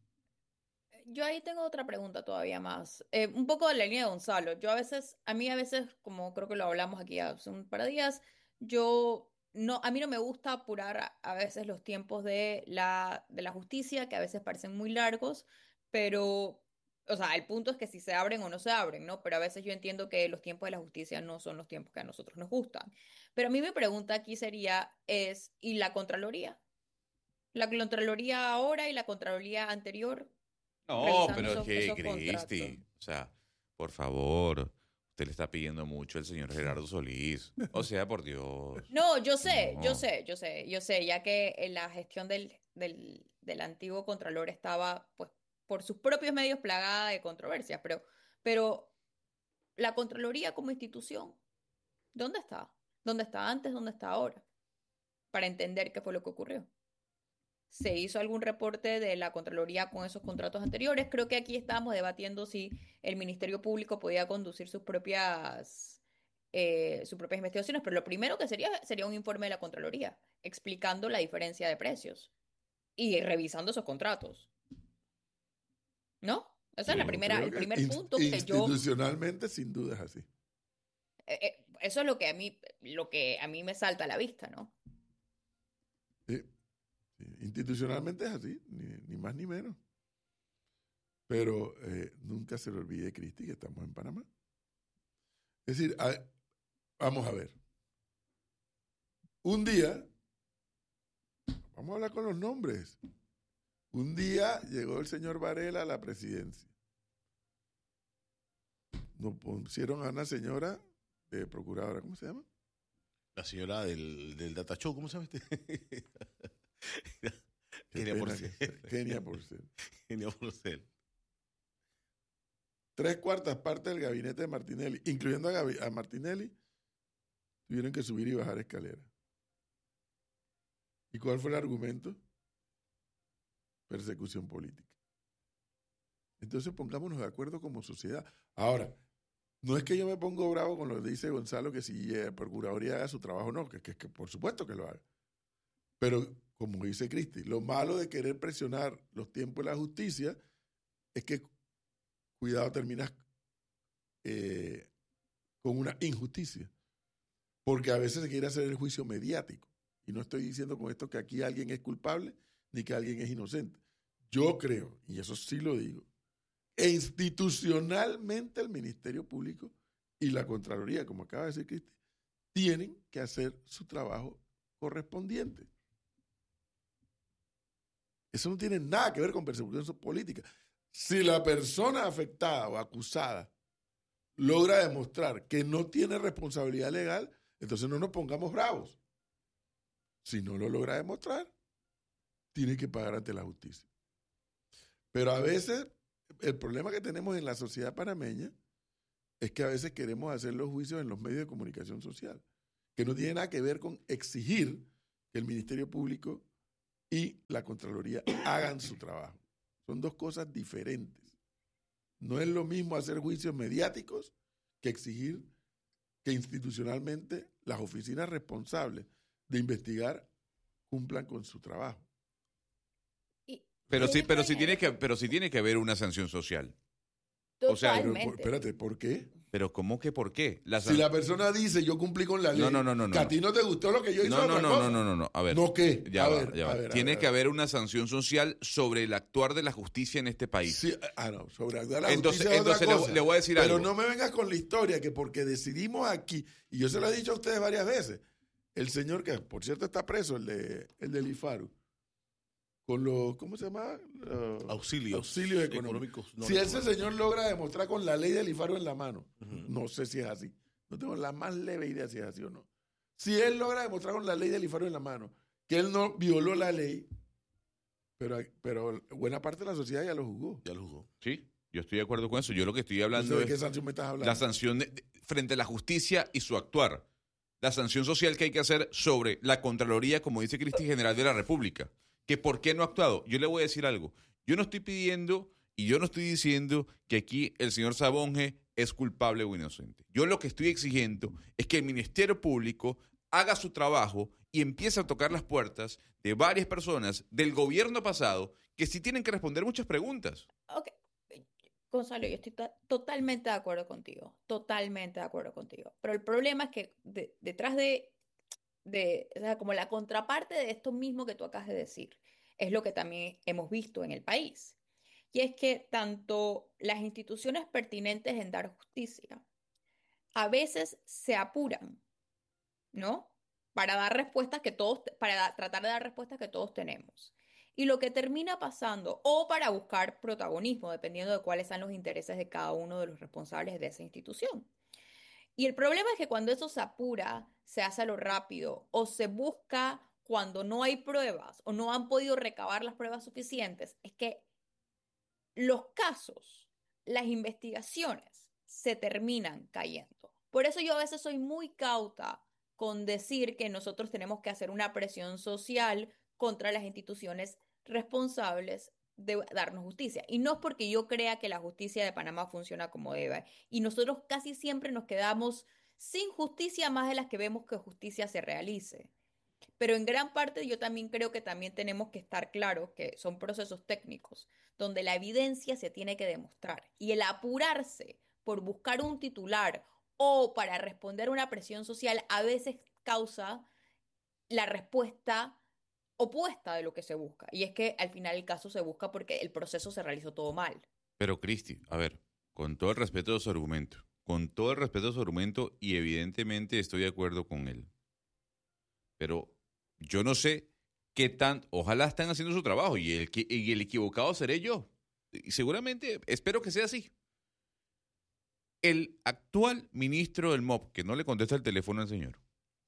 Yo ahí tengo otra pregunta todavía más. Eh, un poco de la línea de Gonzalo. Yo a veces, a mí a veces, como creo que lo hablamos aquí hace un par de días, yo no, a mí no me gusta apurar a, a veces los tiempos de la, de la justicia, que a veces parecen muy largos, pero, o sea, el punto es que si se abren o no se abren, ¿no? Pero a veces yo entiendo que los tiempos de la justicia no son los tiempos que a nosotros nos gustan. Pero a mí mi pregunta aquí sería, es, ¿y la Contraloría? La Contraloría ahora y la Contraloría anterior. No, Revisando pero es esos- que, esos Cristi, contratos. o sea, por favor, usted le está pidiendo mucho al señor Gerardo Solís. O sea, por Dios. No, yo sé, No. yo sé, yo sé, yo sé, ya que en la gestión del, del, del antiguo Contralor estaba, pues, por sus propios medios plagada de controversias, pero, pero la Contraloría como institución, ¿dónde está? ¿Dónde está antes? ¿Dónde está ahora? Para entender qué fue lo que ocurrió. ¿Se hizo algún reporte de la Contraloría con esos contratos anteriores? Creo que aquí estábamos debatiendo si el Ministerio Público podía conducir sus propias, eh, sus propias investigaciones, pero lo primero que sería sería un informe de la Contraloría explicando la diferencia de precios y revisando esos contratos. ¿No? Ese es la Yo primera, creo el que primer ins- punto que yo... Institucionalmente, sin duda es así. eh, eh, eso es lo que a mí, lo que a mí me salta a la vista, ¿no? Sí, sí, institucionalmente es así, ni, ni más ni menos. Pero eh, nunca se le olvide, Cristi, que estamos en Panamá. Es decir, a- vamos a ver. Un día, vamos a hablar con los nombres. Un día llegó el señor Varela a la presidencia. Nos pusieron a una señora de procuradora, ¿cómo se llama? La señora del, del Data Show, ¿cómo se llama este? Qué Kenia pena Porcel. que- Kenia Porcel. Kenia Porcel. Tres cuartas partes del gabinete de Martinelli, incluyendo a, Gabi- a Martinelli, tuvieron que subir y bajar escaleras. ¿Y cuál fue el argumento? Persecución política. Entonces pongámonos de acuerdo como sociedad. Ahora, no es que yo me pongo bravo con lo que dice Gonzalo, que si la Procuraduría haga su trabajo, no, que, que, que por supuesto que lo haga. Pero, como dice Cristi, lo malo de querer presionar los tiempos de la justicia es que, cuidado, terminas eh, con una injusticia. Porque a veces se quiere hacer el juicio mediático. Y no estoy diciendo con esto que aquí alguien es culpable ni que alguien es inocente. Yo creo, y eso sí lo digo, e institucionalmente el Ministerio Público y la Contraloría, como acaba de decir Cristi, tienen que hacer su trabajo correspondiente. Eso no tiene nada que ver con persecución política. Si la persona afectada o acusada logra demostrar que no tiene responsabilidad legal, entonces no nos pongamos bravos. Si no lo logra demostrar, tiene que pagar ante la justicia. Pero a veces, el problema que tenemos en la sociedad panameña es que a veces queremos hacer los juicios en los medios de comunicación social, que no tiene nada que ver con exigir que el Ministerio Público y la Contraloría hagan su trabajo, Son dos cosas diferentes. No es lo mismo hacer juicios mediáticos que exigir que institucionalmente las oficinas responsables de investigar cumplan con su trabajo. Y Pero sí, tiene pero que sí ver- tiene que, pero sí tiene que haber una sanción social. o sea, Pero, Totalmente. por- espérate, ¿por qué? Pero ¿cómo que por qué? La Si san- la persona dice yo cumplí con la ley, No, no, no, no, que a no. ti no te gustó lo que yo hice no, no, otra no, cosa. no, no, no, no. A ver. ¿No qué? Ya A va, ver, ya va. a ver, a Tiene ver, que a ver. haber una sanción social sobre el actuar de la justicia en este país. Sí, ah, no, sobre actuar la Entonces- justicia es otra entonces le voy- cosa. le voy a decir Pero algo. no me vengas con la historia que porque decidimos aquí, y yo se lo he dicho a ustedes varias veces, el señor que, por cierto, está preso, el de el del IFARU, con los, ¿cómo se llama? Los Auxilios, auxilios económicos. económicos. no si ese recordados. señor logra demostrar con la ley del IFARU en la mano, Ujú. no sé si es así. No tengo la más leve idea si es así o no. Si él logra demostrar con la ley del IFARU en la mano que él no violó la ley, pero, pero buena parte de la sociedad ya lo juzgó. Ya lo jugó. Sí, yo estoy de acuerdo con eso. Yo lo que estoy hablando Entonces, ¿de qué es sanción me estás hablando? la sanción de- de- frente a la justicia y su actuar. La sanción social que hay que hacer sobre la Contraloría, como dice Cristi General de la República. Que por qué no ha actuado. Yo le voy a decir algo. Yo no estoy pidiendo y yo no estoy diciendo que aquí el señor Sabonge es culpable o inocente. Yo lo que estoy exigiendo es que el Ministerio Público haga su trabajo y empiece a tocar las puertas de varias personas del gobierno pasado que sí tienen que responder muchas preguntas. Ok, Gonzalo, yo estoy to- totalmente de acuerdo contigo, totalmente de acuerdo contigo. Pero el problema es que de- detrás de, de, o sea, como la contraparte de esto mismo que tú acabas de decir, es lo que también hemos visto en el país. Y es que tanto las instituciones pertinentes en dar justicia a veces se apuran, ¿no? Para dar respuestas que todos, para da- tratar de dar respuestas que todos tenemos. Y lo que termina pasando, o para buscar protagonismo, dependiendo de cuáles sean los intereses de cada uno de los responsables de esa institución. Y el problema es que cuando eso se apura, se hace a lo rápido, o se busca cuando no hay pruebas, o no han podido recabar las pruebas suficientes, es que los casos, las investigaciones se terminan cayendo. Por eso yo a veces soy muy cauta con decir que nosotros tenemos que hacer una presión social contra las instituciones responsables de darnos justicia. Y no es porque yo crea que la justicia de Panamá funciona como debe. Y nosotros casi siempre nos quedamos sin justicia más de las que vemos que justicia se realice. Pero en gran parte yo también creo que también tenemos que estar claros que son procesos técnicos donde la evidencia se tiene que demostrar. Y el apurarse por buscar un titular o para responder a una presión social a veces causa la respuesta opuesta de lo que se busca. Y es que al final el caso se busca porque el proceso se realizó todo mal. Pero Cristi, a ver, con todo el respeto de su argumento, con todo el respeto de su argumento y evidentemente estoy de acuerdo con él. Pero yo no sé qué tan, ojalá están haciendo su trabajo y el, que- y el equivocado seré yo. Y seguramente, espero que sea así. El actual ministro del M O P, que no le contesta el teléfono al señor,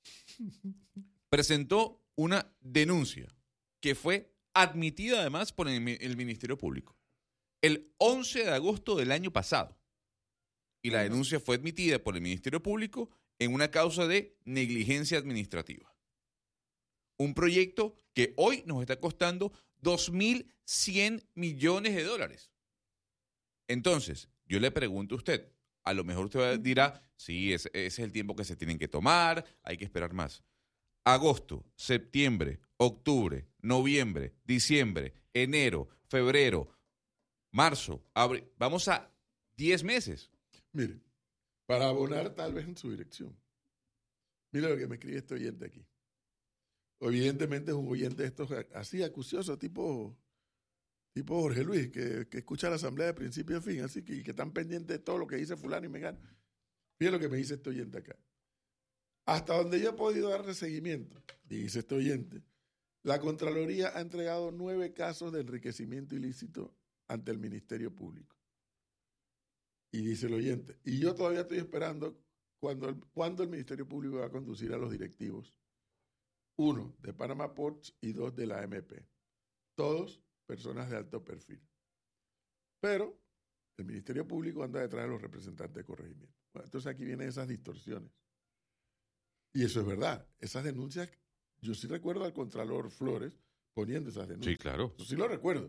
presentó una denuncia que fue admitida además por el, el Ministerio Público el once de agosto del año pasado. Y la denuncia fue admitida por el Ministerio Público en una causa de negligencia administrativa. Un proyecto que hoy nos está costando dos mil cien millones de dólares. Entonces, yo le pregunto a usted, a lo mejor usted dirá, sí, ese, ese es el tiempo que se tienen que tomar, hay que esperar más. Agosto, septiembre, octubre, noviembre, diciembre, enero, febrero, marzo, abril, vamos a diez meses. Mire, para abonar tal vez en su dirección. Mira lo que me escribe este oyente aquí. Evidentemente es un oyente de estos así acucioso, tipo, tipo Jorge Luis, que, que escucha la asamblea de principio a fin, así que, y que están pendientes de todo lo que dice fulano y mengano. Mira lo que me dice este oyente acá. Hasta donde yo he podido darle seguimiento, dice este oyente, la Contraloría ha entregado nueve casos de enriquecimiento ilícito ante el Ministerio Público. Y dice el oyente, y yo todavía estoy esperando cuando el, cuando el Ministerio Público va a conducir a los directivos. Uno, de Panama Ports y dos de la A M P. Todos personas de alto perfil. Pero el Ministerio Público anda detrás de los representantes de corregimiento. Bueno, entonces aquí vienen esas distorsiones. Y eso es verdad. Esas denuncias, yo sí recuerdo al Contralor Flores poniendo esas denuncias. Sí, claro. Yo sí lo recuerdo.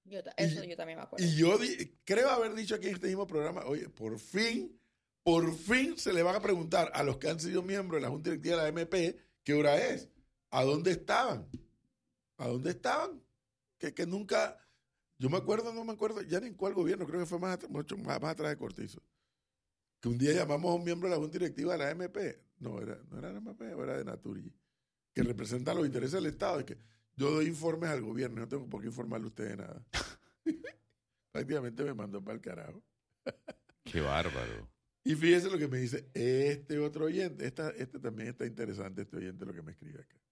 Yo, eso y, yo también me acuerdo. Y yo di, creo haber dicho aquí en este mismo programa, oye, por fin, por fin se le van a preguntar a los que han sido miembros de la Junta Directiva de la M P qué hora es, a dónde estaban, a dónde estaban, que, que nunca, yo me acuerdo, no me acuerdo, ya ni en cuál gobierno, creo que fue más, mucho más, más atrás de Cortizo, que un día llamamos a un miembro de la Junta Directiva de la M P, no era, no era de la M P, era de Naturgy, que representa los intereses del Estado, y que yo doy informes al gobierno, no tengo por qué informarle a usted de nada. Prácticamente me mandó para el carajo. Qué bárbaro. Y fíjese lo que me dice este otro oyente. Esta, este también está interesante, este oyente, lo que me escribe acá.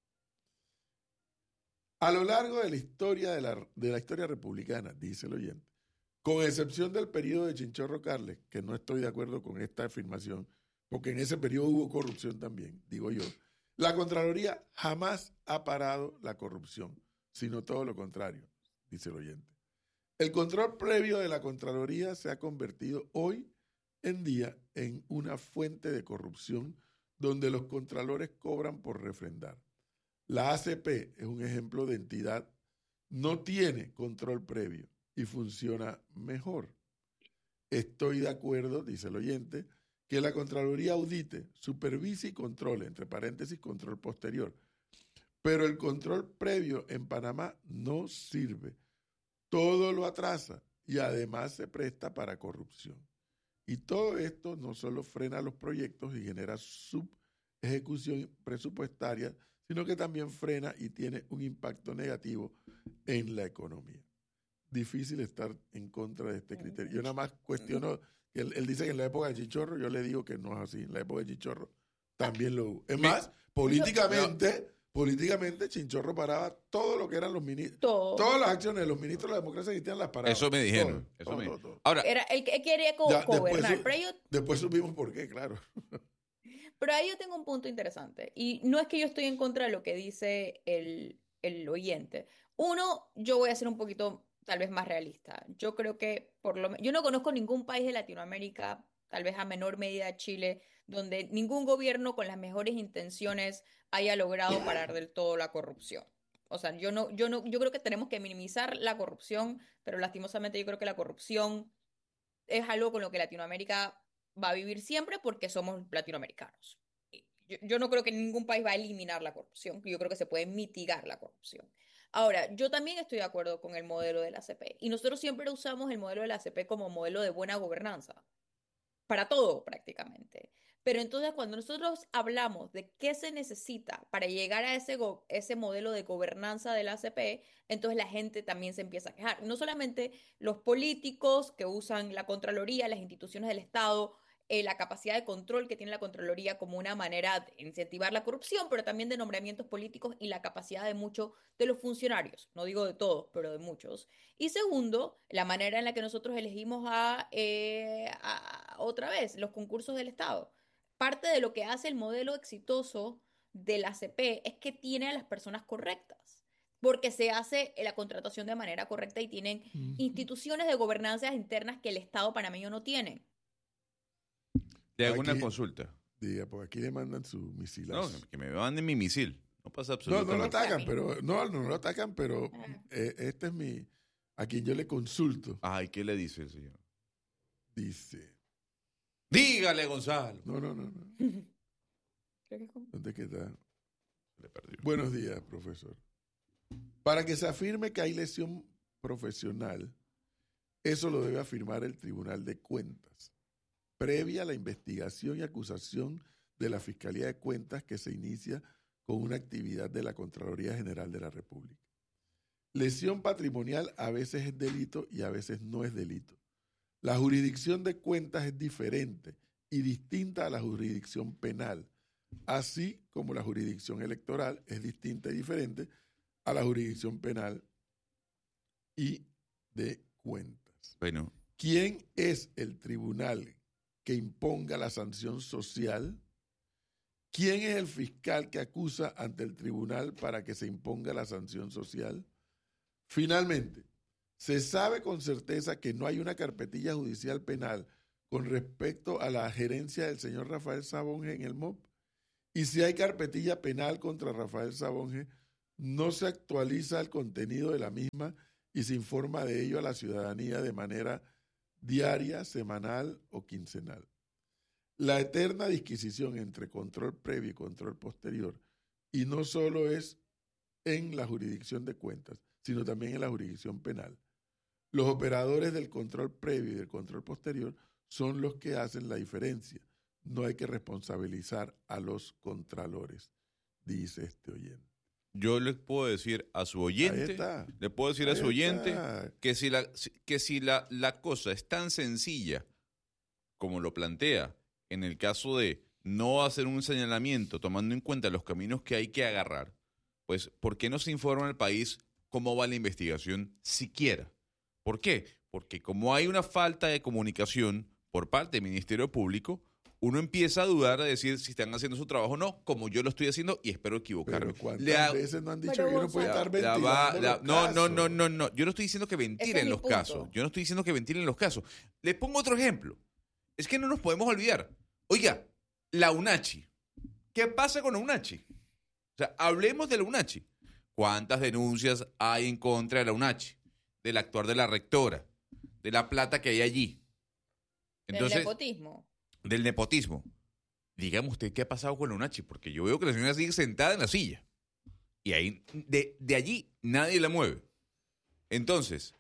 A lo largo de la historia de la, de la historia republicana, dice el oyente, con excepción del periodo de Chinchorro Carles, que no estoy de acuerdo con esta afirmación, porque en ese periodo hubo corrupción también, digo yo, la Contraloría jamás ha parado la corrupción, sino todo lo contrario, dice el oyente. El control previo de la Contraloría se ha convertido hoy en día en una fuente de corrupción donde los contralores cobran por refrendar. La A C P es un ejemplo de entidad, no tiene control previo y funciona mejor. Estoy de acuerdo, dice el oyente, que la Contraloría audite, supervise y controle, entre paréntesis, control posterior. Pero el control previo en Panamá no sirve. Todo lo atrasa y además se presta para corrupción. Y todo esto no solo frena los proyectos y genera subejecución presupuestaria, sino que también frena y tiene un impacto negativo en la economía. Difícil estar en contra de este criterio. Yo nada más cuestiono, él, él dice que en la época de Chichorro, yo le digo que no es así. En la época de Chichorro también lo hubo. Es más, políticamente... Políticamente, Chinchorro paraba todo lo que eran los ministros. Todo. Todas las acciones de los ministros de la democracia cristiana las paraba. Eso me dijeron. Todo, eso todo, me todo, dijeron. todo. Ahora, Era el que quería co Ya, gobernar. después, Pero yo, después supimos por qué, claro. pero ahí yo tengo un punto interesante. Y no es que yo estoy en contra de lo que dice el, el oyente. Uno, yo voy a ser un poquito tal vez más realista. Yo creo que por lo menos, yo no conozco ningún país de Latinoamérica, tal vez a menor medida Chile, donde ningún gobierno con las mejores intenciones haya logrado parar del todo la corrupción. O sea, yo no, yo no, yo creo que tenemos que minimizar la corrupción, pero lastimosamente yo creo que la corrupción es algo con lo que Latinoamérica va a vivir siempre porque somos latinoamericanos. Yo, yo no creo que ningún país va a eliminar la corrupción, yo creo que se puede mitigar la corrupción. Ahora, yo también estoy de acuerdo con el modelo de la A C P y nosotros siempre usamos el modelo de la A C P como modelo de buena gobernanza, para todo prácticamente. Pero entonces cuando nosotros hablamos de qué se necesita para llegar a ese, go ese modelo de gobernanza de la A C P, entonces la gente también se empieza a quejar. No solamente los políticos que usan la Contraloría, las instituciones del Estado, eh, la capacidad de control que tiene la Contraloría como una manera de incentivar la corrupción, pero también de nombramientos políticos y la capacidad de muchos de los funcionarios, no digo de todos, pero de muchos. Y segundo, la manera en la que nosotros elegimos a, eh, a otra vez, los concursos del Estado. Parte de lo que hace el modelo exitoso de la A C P es que tiene a las personas correctas, porque se hace la contratación de manera correcta y tienen uh-huh. instituciones de gobernanza internas que el Estado panameño no tiene. ¿Te hago aquí, una consulta? Diga, pues aquí le mandan su misilazo. No, que me manden mi misil. No pasa absolutamente nada. No, no lo atacan, pero no, no lo atacan, pero eh, este es mi, a quien yo le consulto. Ay, ¿qué le dice el señor? Dice... Dígale, Gonzalo. No, no, no. no. ¿Dónde queda? Buenos días, profesor. Para que se afirme que hay lesión profesional, eso lo debe afirmar el Tribunal de Cuentas, previa a la investigación y acusación de la Fiscalía de Cuentas que se inicia con una actividad de la Contraloría General de la República. Lesión patrimonial a veces es delito y a veces no es delito. La jurisdicción de cuentas es diferente y distinta a la jurisdicción penal, así como la jurisdicción electoral es distinta y diferente a la jurisdicción penal y de cuentas. Bueno. ¿Quién es el tribunal que imponga la sanción social? ¿Quién es el fiscal que acusa ante el tribunal para que se imponga la sanción social? Finalmente, se sabe con certeza que no hay una carpetilla judicial penal con respecto a la gerencia del señor Rafael Sabonge en el M O P. Y si hay carpetilla penal contra Rafael Sabonge, no se actualiza el contenido de la misma y se informa de ello a la ciudadanía de manera diaria, semanal o quincenal. La eterna disquisición entre control previo y control posterior, y no solo es en la jurisdicción de cuentas, sino también en la jurisdicción penal. Los operadores del control previo y del control posterior son los que hacen la diferencia. No hay que responsabilizar a los contralores, dice este oyente. Yo le puedo decir a su oyente, le puedo decir a su oyente que si la que si la, la cosa es tan sencilla como lo plantea, en el caso de no hacer un señalamiento tomando en cuenta los caminos que hay que agarrar, pues ¿por qué no se informa al país cómo va la investigación siquiera? ¿Por qué? Porque como hay una falta de comunicación por parte del Ministerio Público, uno empieza a dudar de decir si están haciendo su trabajo o no, como yo lo estoy haciendo y espero equivocarme. Pero ¿cuántas ha, veces no han dicho pero que uno puede la, estar ventilando la va, la, los no, casos? no, no, no, no. Yo no estoy diciendo que ventilen es los punto. casos. Yo no estoy diciendo que ventilen los casos. Les pongo otro ejemplo. Es que no nos podemos olvidar. Oiga, la UNACHI. ¿Qué pasa con la UNACHI? O sea, hablemos de la UNACHI. ¿Cuántas denuncias hay en contra de la UNACHI? Del actuar de la rectora, de la plata que hay allí. Entonces, del nepotismo. Del nepotismo. Dígame usted qué ha pasado con la UNACHI, porque yo veo que la señora sigue sentada en la silla. Y ahí, de, de allí nadie la mueve. Entonces,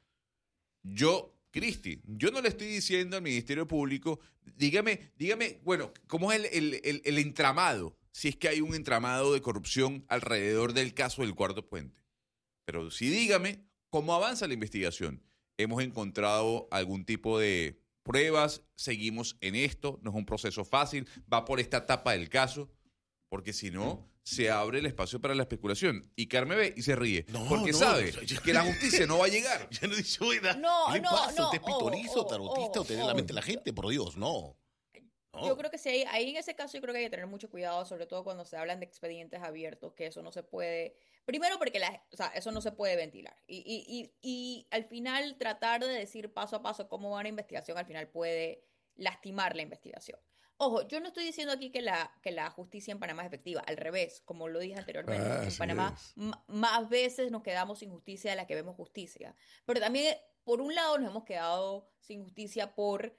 yo, Cristi, yo no le estoy diciendo al Ministerio Público, dígame, dígame, bueno, ¿cómo es el, el, el, el entramado? Si es que hay un entramado de corrupción alrededor del caso del Cuarto Puente. Pero sí dígame cómo avanza la investigación. ¿Hemos encontrado algún tipo de pruebas? ¿Seguimos en esto? ¿No es un proceso fácil? ¿Va por esta etapa del caso? Porque si no, se abre el espacio para la especulación. Y Carmen ve y se ríe. No, porque no, sabe no, yo- que la justicia no va a llegar. Ya no he dicho nada. No, ¿Qué le no, pasa? no, ¿Usted es ojo, pitonizo, ojo, tarotista o tener ojo. la mente de la gente? Por Dios, no. No. Yo creo que sí, hay- ahí en ese caso yo creo que hay que tener mucho cuidado, sobre todo cuando se hablan de expedientes abiertos, que eso no se puede, primero porque la, o sea, eso no se puede ventilar. Y, y, y, y al final tratar de decir paso a paso cómo va una investigación, al final puede lastimar la investigación. Ojo, yo no estoy diciendo aquí que la, que la justicia en Panamá es efectiva, al revés, como lo dije anteriormente, Ah, en así Panamá es. m- más veces nos quedamos sin justicia de la que vemos justicia. Pero también, por un lado, nos hemos quedado sin justicia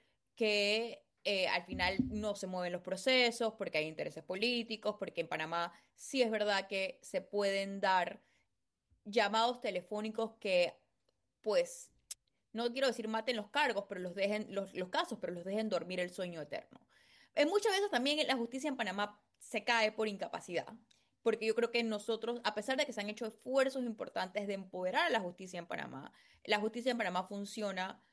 porque eh, al final no se mueven los procesos, porque hay intereses políticos, porque en Panamá sí es verdad que se pueden dar llamados telefónicos que, pues, no quiero decir maten los cargos, pero los dejen, los, los casos, pero los dejen dormir el sueño eterno. Eh, muchas veces también la justicia en Panamá se cae por incapacidad, porque yo creo que nosotros, a pesar de que se han hecho esfuerzos importantes de empoderar a la justicia en Panamá, la justicia en Panamá funciona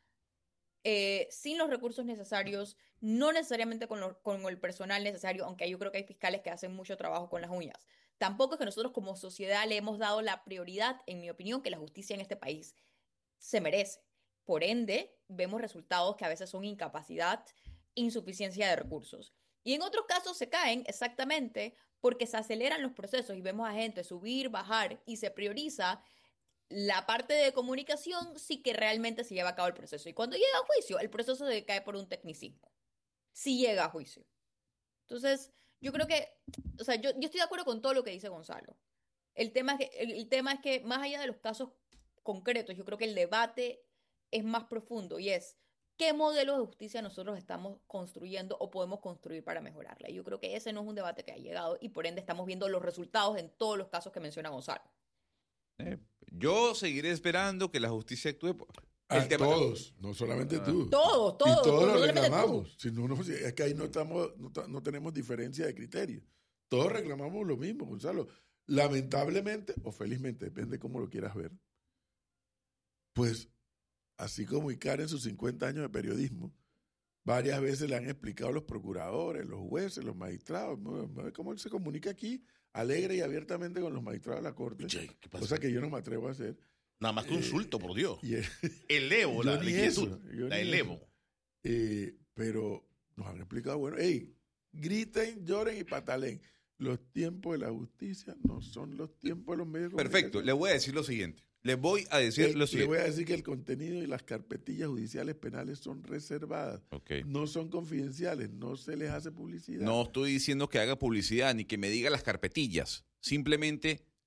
eh, sin los recursos necesarios, no necesariamente con, lo- con el personal necesario, aunque yo creo que hay fiscales que hacen mucho trabajo con las uñas. Tampoco es que nosotros como sociedad le hemos dado la prioridad, en mi opinión, que la justicia en este país se merece. Por ende, vemos resultados que a veces son incapacidad, insuficiencia de recursos. Y en otros casos se caen exactamente porque se aceleran los procesos y vemos a gente subir, bajar y se prioriza la parte de comunicación sí que realmente se lleva a cabo el proceso. Y cuando llega a juicio, el proceso se cae por un tecnicismo. Sí llega a juicio. Entonces, yo creo que, o sea, yo, yo estoy de acuerdo con todo lo que dice Gonzalo. El tema es que, el, el tema es que más allá de los casos concretos, yo creo que el debate es más profundo y es qué modelo de justicia nosotros estamos construyendo o podemos construir para mejorarla. Y yo creo que ese no es un debate que ha llegado y por ende estamos viendo los resultados en todos los casos que menciona Gonzalo. Eh, yo seguiré esperando que la justicia actúe. por- A El tema- todos, no solamente Ah. tú. Todos, Y todos, todos no lo solamente tú. reclamamos. Si no, no, es que ahí no, estamos, no, ta- no tenemos diferencia de criterio. Todos reclamamos lo mismo, Gonzalo. Lamentablemente, o felizmente, depende cómo lo quieras ver, pues, así como Icar en sus cincuenta años de periodismo, varias veces le han explicado a los procuradores, los jueces, los magistrados, cómo él se comunica aquí, alegre y abiertamente con los magistrados de la Corte, Che, ¿qué pasa? cosa que yo no me atrevo a hacer. Nada más que un insulto, por Dios. Y él- Elevo Yo la, la ni inquietud. eso, yo La ni elevo. eso. Eh, pero nos han explicado, bueno, hey, griten, lloren y patalen. Los tiempos de la justicia no son los tiempos de los medios de Perfecto, le comunicación. voy a decir lo siguiente. Le voy a decir Eh, lo Le siguiente. voy a decir que el contenido y las carpetillas judiciales penales son reservadas, Ok. no son confidenciales, no se les hace publicidad. No estoy diciendo que haga publicidad ni que me diga las carpetillas. Simplemente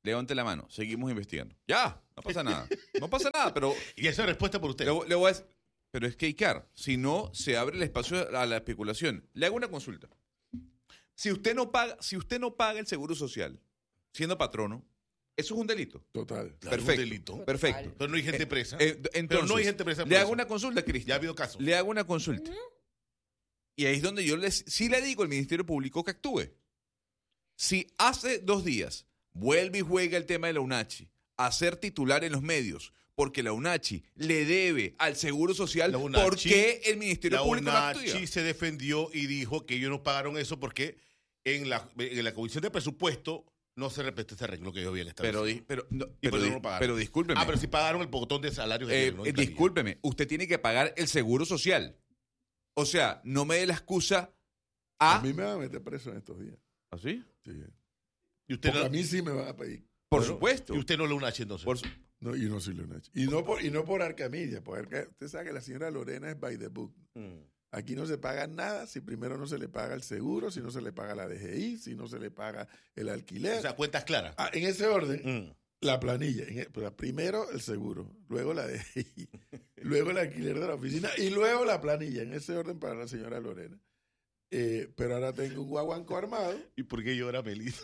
levante la mano, seguimos investigando. Ya, no pasa nada. No pasa nada, pero... Y esa es respuesta por usted. Le, le voy a decir, pero es que Icar, si no, se abre el espacio a la especulación. Le hago una consulta. Si usted no paga, si usted no paga el seguro social, siendo patrono, eso es un delito. Total. Claro, Perfecto. un delito. Perfecto. Pero no hay gente presa. Eh, entonces, Pero no hay gente presa por le hago eso. una consulta, Cristian. Ya ha habido casos. Le hago una consulta. Y ahí es donde yo les, sí le digo al Ministerio Público que actúe. Si hace dos días vuelve y juega el tema de la UNACHI a ser titular en los medios, porque la UNACHI le debe al Seguro Social, La UNACHI- ¿por qué el Ministerio La Público no actúa? UNACHI se defendió y dijo que ellos no pagaron eso porque en la, en la Comisión de Presupuesto no se respetó ese arreglo que ellos habían establecido. Pero, di- pero, no, Y pero, por eso di- no lo pagaron. pero discúlpeme. Ah, pero si pagaron el botón de salarios. de Eh, ellos, ¿no? eh, En planilla. discúlpeme, usted tiene que pagar el Seguro Social. O sea, no me dé la excusa A a... mí me van a meter preso en estos días. ¿Así? Sí. Y usted Porque no, a mí sí me van a pedir. Por bueno, supuesto. Y usted no lo UNACHI entonces. Por su- No, y no soy Leonach. Y no por, y no por Arcamilla, porque usted sabe que la señora Lorena es by the book. Mm. Aquí no se paga nada si primero no se le paga el seguro, si no se le paga la D G I, si no se le paga el alquiler. O sea, cuentas claras. Ah, en ese orden, Mm. la planilla. En el- pero primero el seguro, luego la D G I, luego el alquiler de la oficina y luego la planilla. En ese orden para la señora Lorena. Eh, pero ahora tengo un guaguanco armado. ¿Y por qué llora Melita?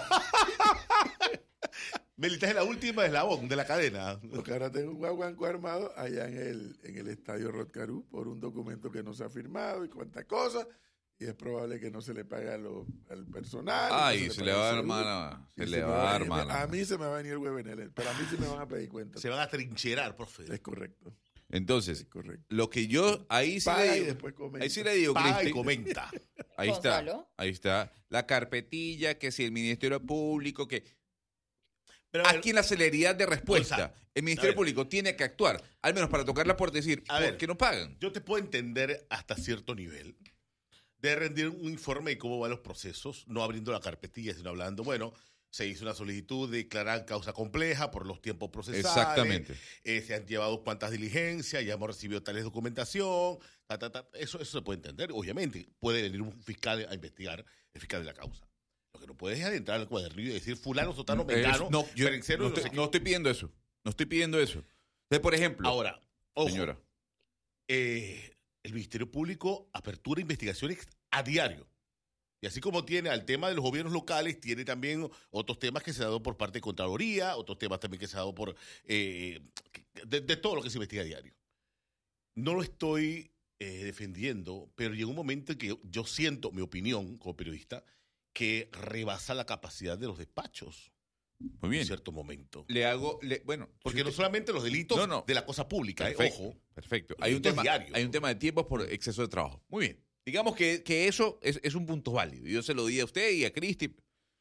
Melita es la última eslabón de la cadena. Porque ahora tengo un guaguanco armado allá en el, en el estadio Rotcarú por un documento que no se ha firmado y cuántas cosas. Y es probable que no se le pague a lo- al personal. Ay, no se le va a dar, hermana. hermana. Se Y le me va a dar, venir- hermana. A mí se me va a venir el huevenel, pero a mí sí me van a pedir cuentas. Se van a trincherar, profe. Es correcto, Entonces, es correcto. lo que yo ahí sí Paga le y digo, después comenta. ahí sí le digo, Paga y Cristi, comenta. ahí está, Gonzalo. ahí está la carpetilla, que si el Ministerio Público, que Pero, a ver, aquí en la celeridad de respuesta, Gonzalo, el a Ministerio ver. Público tiene que actuar, al menos para tocar la puerta y decir, A ¿por ver. qué no pagan? yo te puedo entender hasta cierto nivel de rendir un informe de cómo van los procesos, no abriendo la carpetilla, sino hablando, bueno, se hizo una solicitud de declarar causa compleja por los tiempos procesales. Exactamente. eh, se han llevado cuantas diligencias, ya hemos recibido tales documentación, ta, ta, ta. Eso, eso se puede entender. Obviamente, puede venir un fiscal a investigar, el fiscal de la causa. Lo que no puedes es adentrar al cuadernillo y decir fulano, sotano, Eh, mengano, no, yo perencero, no, no estoy, sé qué. no estoy pidiendo eso, no estoy pidiendo eso. Entonces, por ejemplo, Ahora, ojo, señora, eh, el Ministerio Público apertura investigaciones a diario. Y así como tiene al tema de los gobiernos locales, tiene también otros temas que se han dado por parte de Contraloría, otros temas también que se han dado por... eh, de, de todo lo que se investiga a diario. No lo estoy eh, defendiendo, pero llega un momento en que yo, yo siento, mi opinión como periodista, que rebasa la capacidad de los despachos muy en bien, cierto momento. le hago, le- bueno, Porque si no usted- solamente los delitos No, no. de la cosa pública, eh, Perfecto, ojo. perfecto. Los Hay un, delitos tema, diarios. hay un tema de tiempos por exceso de trabajo. Muy bien. Digamos que, que eso es, es un punto válido. Yo se lo di a usted y a Cristi.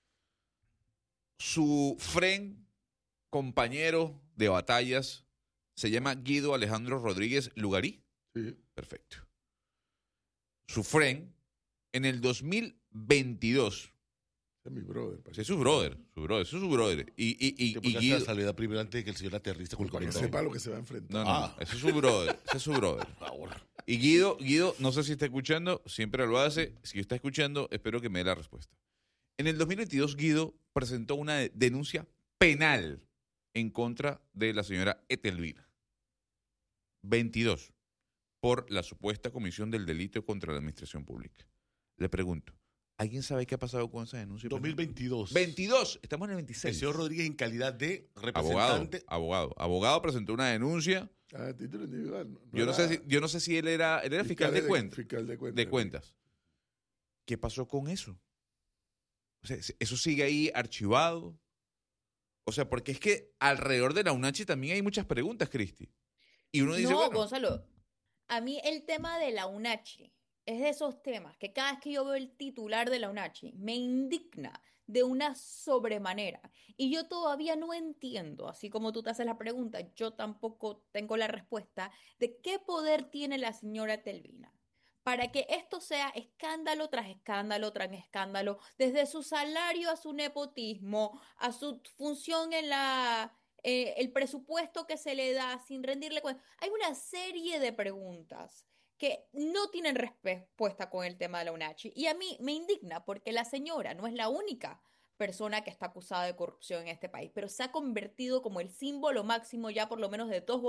Su friend, compañero de batallas, se llama Guido Alejandro Rodríguez Lugarí. Sí, Perfecto. Su friend, en el dos mil veintidós, ese es mi brother. pues es su brother, su brother, eso es su brother. Y, y, y, Que y porque hace Guido, la salida primero antes de que el señor aterrice con el Para que cuarenta. sepa lo que se va a enfrentar. no, no, Ah. ese es su brother, ese es su brother. Por favor. Y Guido, Guido, no sé si está escuchando, siempre lo hace. Si está escuchando, espero que me dé la respuesta. En el dos mil veintidós, Guido presentó una de- denuncia penal en contra de la señora Etelvina. veintidós, por la supuesta comisión del delito contra la administración pública. Le pregunto, ¿alguien sabe qué ha pasado con esa denuncia penal? dos mil veintidós. veintidós, estamos en el El veintiséis. señor Rodríguez en calidad de Abogado, representante. abogado. Abogado presentó una denuncia. Ah, a título individual. Yo no era sé si, yo no sé si él era, él era fiscal, de, cuentas. Fiscal de cuentas. de cuentas. ¿Qué pasó con eso? O sea, ¿eso sigue ahí archivado? O sea, porque es que alrededor de la UNACHI también hay muchas preguntas, Cristi. Y uno dice, No, bueno, Gonzalo, a mí el tema de la UNACHI es de esos temas que cada vez que yo veo el titular de la UNACHI me indigna de una sobremanera. Y yo todavía no entiendo, así como tú te haces la pregunta, yo tampoco tengo la respuesta de qué poder tiene la señora Telvina para que esto sea escándalo tras escándalo tras escándalo, desde su salario a su nepotismo, a su función en la... eh, el presupuesto que se le da sin rendirle cuenta. Hay una serie de preguntas que no tienen respuesta con el tema de la UNACHI. Y a mí me indigna porque la señora no es la única persona que está acusada de corrupción en este país, pero se ha convertido como el símbolo máximo ya por lo menos de dos